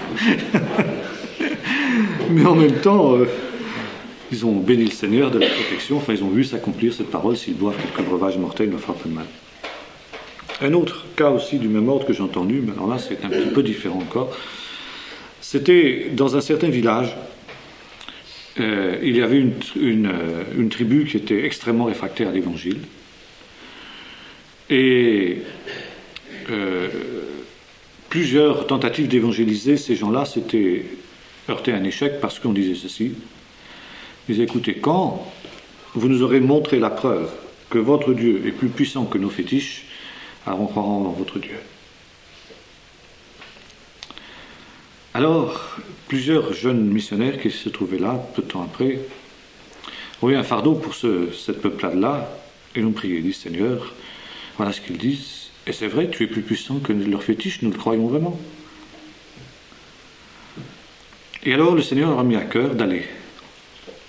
Mais en même temps, ils ont béni le Seigneur de la protection. Enfin, ils ont vu s'accomplir cette parole. S'ils boivent quelques breuvages mortels, ils ne fera pas de mal. Un autre cas aussi du même ordre que j'ai entendu, mais alors là, c'est un petit peu différent encore. C'était dans un certain village. Il y avait une tribu qui était extrêmement réfractaire à l'évangile. Et plusieurs tentatives d'évangéliser ces gens-là s'étaient heurtées à un échec parce qu'on disait ceci. Ils disaient, écoutez, quand vous nous aurez montré la preuve que votre Dieu est plus puissant que nos fétiches, alors on croira dans votre Dieu. Alors, plusieurs jeunes missionnaires qui se trouvaient là, peu de temps après, ont eu un fardeau pour cette peuplade-là, et l'ont prié. Ils disent, Seigneur, voilà ce qu'ils disent, et c'est vrai, tu es plus puissant que leurs fétiches, nous le croyons vraiment. Et alors le Seigneur leur a mis à cœur d'aller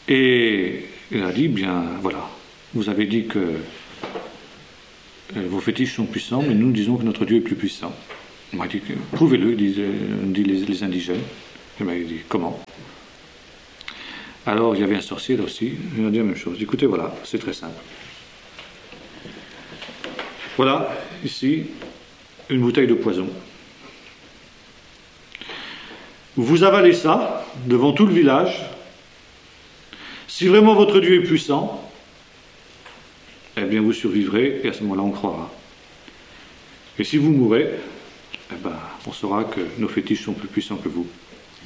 Et il a dit, bien voilà, vous avez dit que vos fétiches sont puissants, mais nous disons que notre Dieu est plus puissant. On m'a dit, prouvez-le, disent les indigènes. Il m'a dit, comment? Alors il y avait un sorcier là aussi, il m'a dit la même chose. Écoutez, voilà, c'est très simple. Voilà, ici, une bouteille de poison. Vous avalez ça devant tout le village. Si vraiment votre Dieu est puissant, eh bien vous survivrez et à ce moment-là on croira. Et si vous mourrez, eh ben, on saura que nos fétiches sont plus puissants que vous.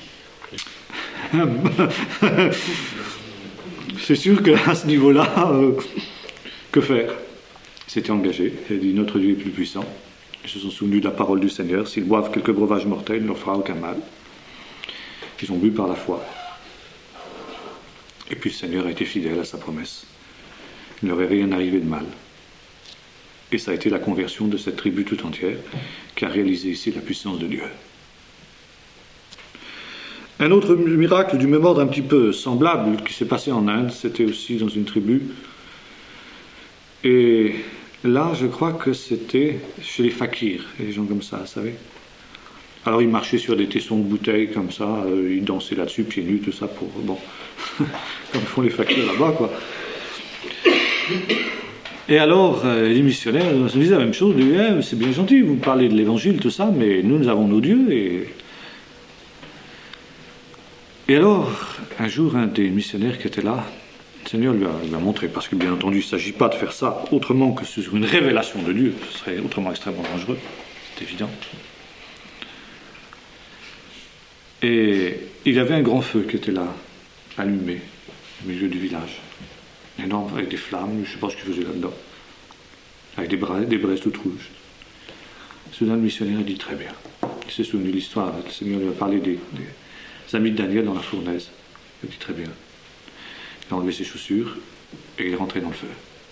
C'est sûr qu'à ce niveau-là, que faire? S'était engagé, il a dit notre Dieu est plus puissant. Ils se sont souvenus de la parole du Seigneur, s'ils boivent quelques breuvages mortels, il ne leur fera aucun mal. Ils ont bu par la foi. Et puis le Seigneur a été fidèle à sa promesse. Il ne leur est rien arrivé de mal. Et ça a été la conversion de cette tribu tout entière qui a réalisé ici la puissance de Dieu. Un autre miracle du même ordre un petit peu semblable qui s'est passé en Inde, c'était aussi dans une tribu. Et là, je crois que c'était chez les fakirs, les gens comme ça, vous savez. Alors ils marchaient sur des tessons de bouteilles comme ça, ils dansaient là-dessus, pieds nus, tout ça, pour... Bon, comme font les fakirs là-bas, quoi. Et alors, les missionnaires se disaient la même chose, ils disaient, c'est bien gentil, vous parlez de l'évangile, tout ça, mais nous avons nos dieux, Et alors, un jour, un des missionnaires qui était là, le Seigneur lui a montré, parce que bien entendu, il ne s'agit pas de faire ça autrement que sur une révélation de Dieu, ce serait autrement extrêmement dangereux, c'est évident. Et il y avait un grand feu qui était là, allumé, au milieu du village. Énorme, avec des flammes, je ne sais pas ce qu'il faisait là-dedans. Avec des braises toutes rouges. Soudain, le missionnaire a dit très bien. Il s'est souvenu de l'histoire, le Seigneur lui a parlé des amis de Daniel dans la fournaise. Il a dit très bien. Il a enlevé ses chaussures et il est rentré dans le feu.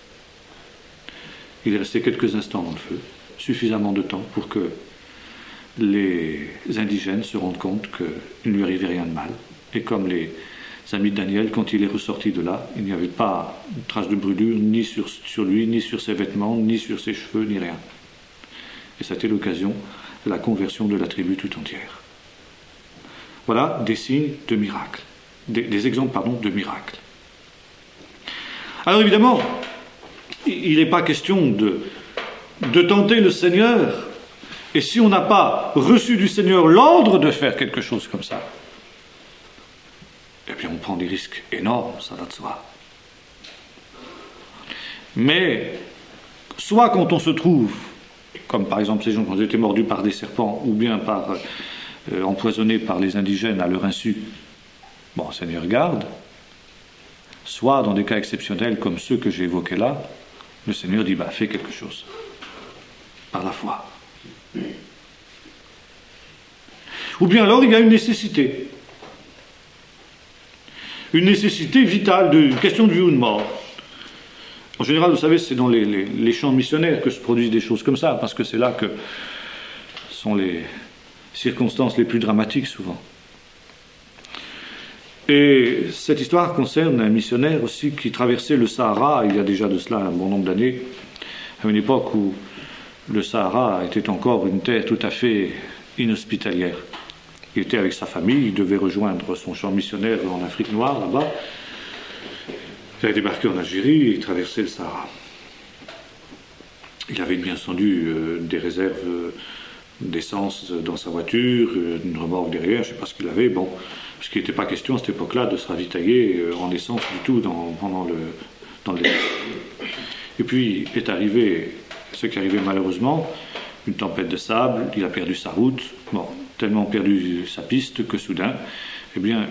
Il est resté quelques instants dans le feu, suffisamment de temps pour que les indigènes se rendent compte qu'il ne lui arrivait rien de mal. Et comme les amis de Daniel, quand il est ressorti de là, il n'y avait pas une trace de brûlure, ni sur lui, ni sur ses vêtements, ni sur ses cheveux, ni rien. Et ça a été l'occasion de la conversion de la tribu tout entière. Voilà des signes de miracles, des exemples, de miracles. Alors évidemment, il n'est pas question de tenter le Seigneur, et si on n'a pas reçu du Seigneur l'ordre de faire quelque chose comme ça, eh bien on prend des risques énormes, ça va de soi. Mais, soit quand on se trouve, comme par exemple ces gens qui ont été mordus par des serpents, ou bien empoisonnés par les indigènes à leur insu, bon, Seigneur garde, soit dans des cas exceptionnels comme ceux que j'ai évoqués là, le Seigneur dit, fais quelque chose, par la foi. Ou bien alors il y a une nécessité vitale, une question de vie ou de mort. En général, vous savez, c'est dans les champs missionnaires que se produisent des choses comme ça, parce que c'est là que sont les circonstances les plus dramatiques souvent. Et cette histoire concerne un missionnaire aussi qui traversait le Sahara il y a déjà de cela un bon nombre d'années, à une époque où le Sahara était encore une terre tout à fait inhospitalière. Il était avec sa famille, il devait rejoindre son champ missionnaire en Afrique noire, là-bas. Il avait débarqué en Algérie et traversé le Sahara. Il avait bien entendu des réserves d'essence dans sa voiture, une remorque derrière, je ne sais pas ce qu'il avait, bon, parce qu'il n'était pas question à cette époque-là de se ravitailler en essence du tout dans les... Et puis est arrivé ce qui arrivait malheureusement, une tempête de sable, il a perdu sa route, bon, tellement perdu sa piste que soudain, eh bien,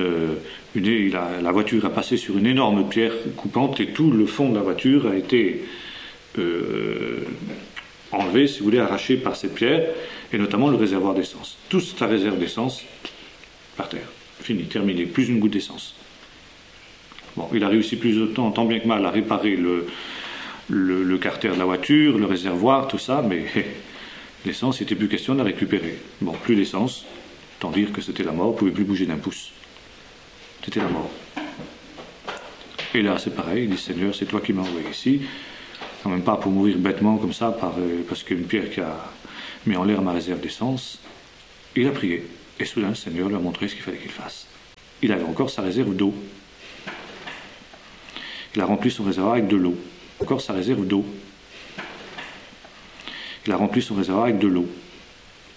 la voiture a passé sur une énorme pierre coupante et tout le fond de la voiture a été enlevé, si vous voulez, arraché par cette pierre, et notamment le réservoir d'essence. Toute sa réserve d'essence, par terre, fini, terminé, plus une goutte d'essence. Bon, il a réussi plus de temps, tant bien que mal, à réparer le carter de la voiture, le réservoir, tout ça, mais l'essence, il n'était plus question de la récupérer. Bon, plus d'essence, tant dire que c'était la mort, il ne pouvait plus bouger d'un pouce. C'était la mort. Et là, c'est pareil, il dit, Seigneur, c'est toi qui m'as envoyé ici, quand même pas pour mourir bêtement comme ça, parce qu'une pierre qui a mis en l'air ma réserve d'essence. Il a prié, et soudain, le Seigneur lui a montré ce qu'il fallait qu'il fasse. Il avait encore sa réserve d'eau. Il a rempli son réservoir avec de l'eau. Encore sa réserve d'eau. Il a rempli son réservoir avec de l'eau.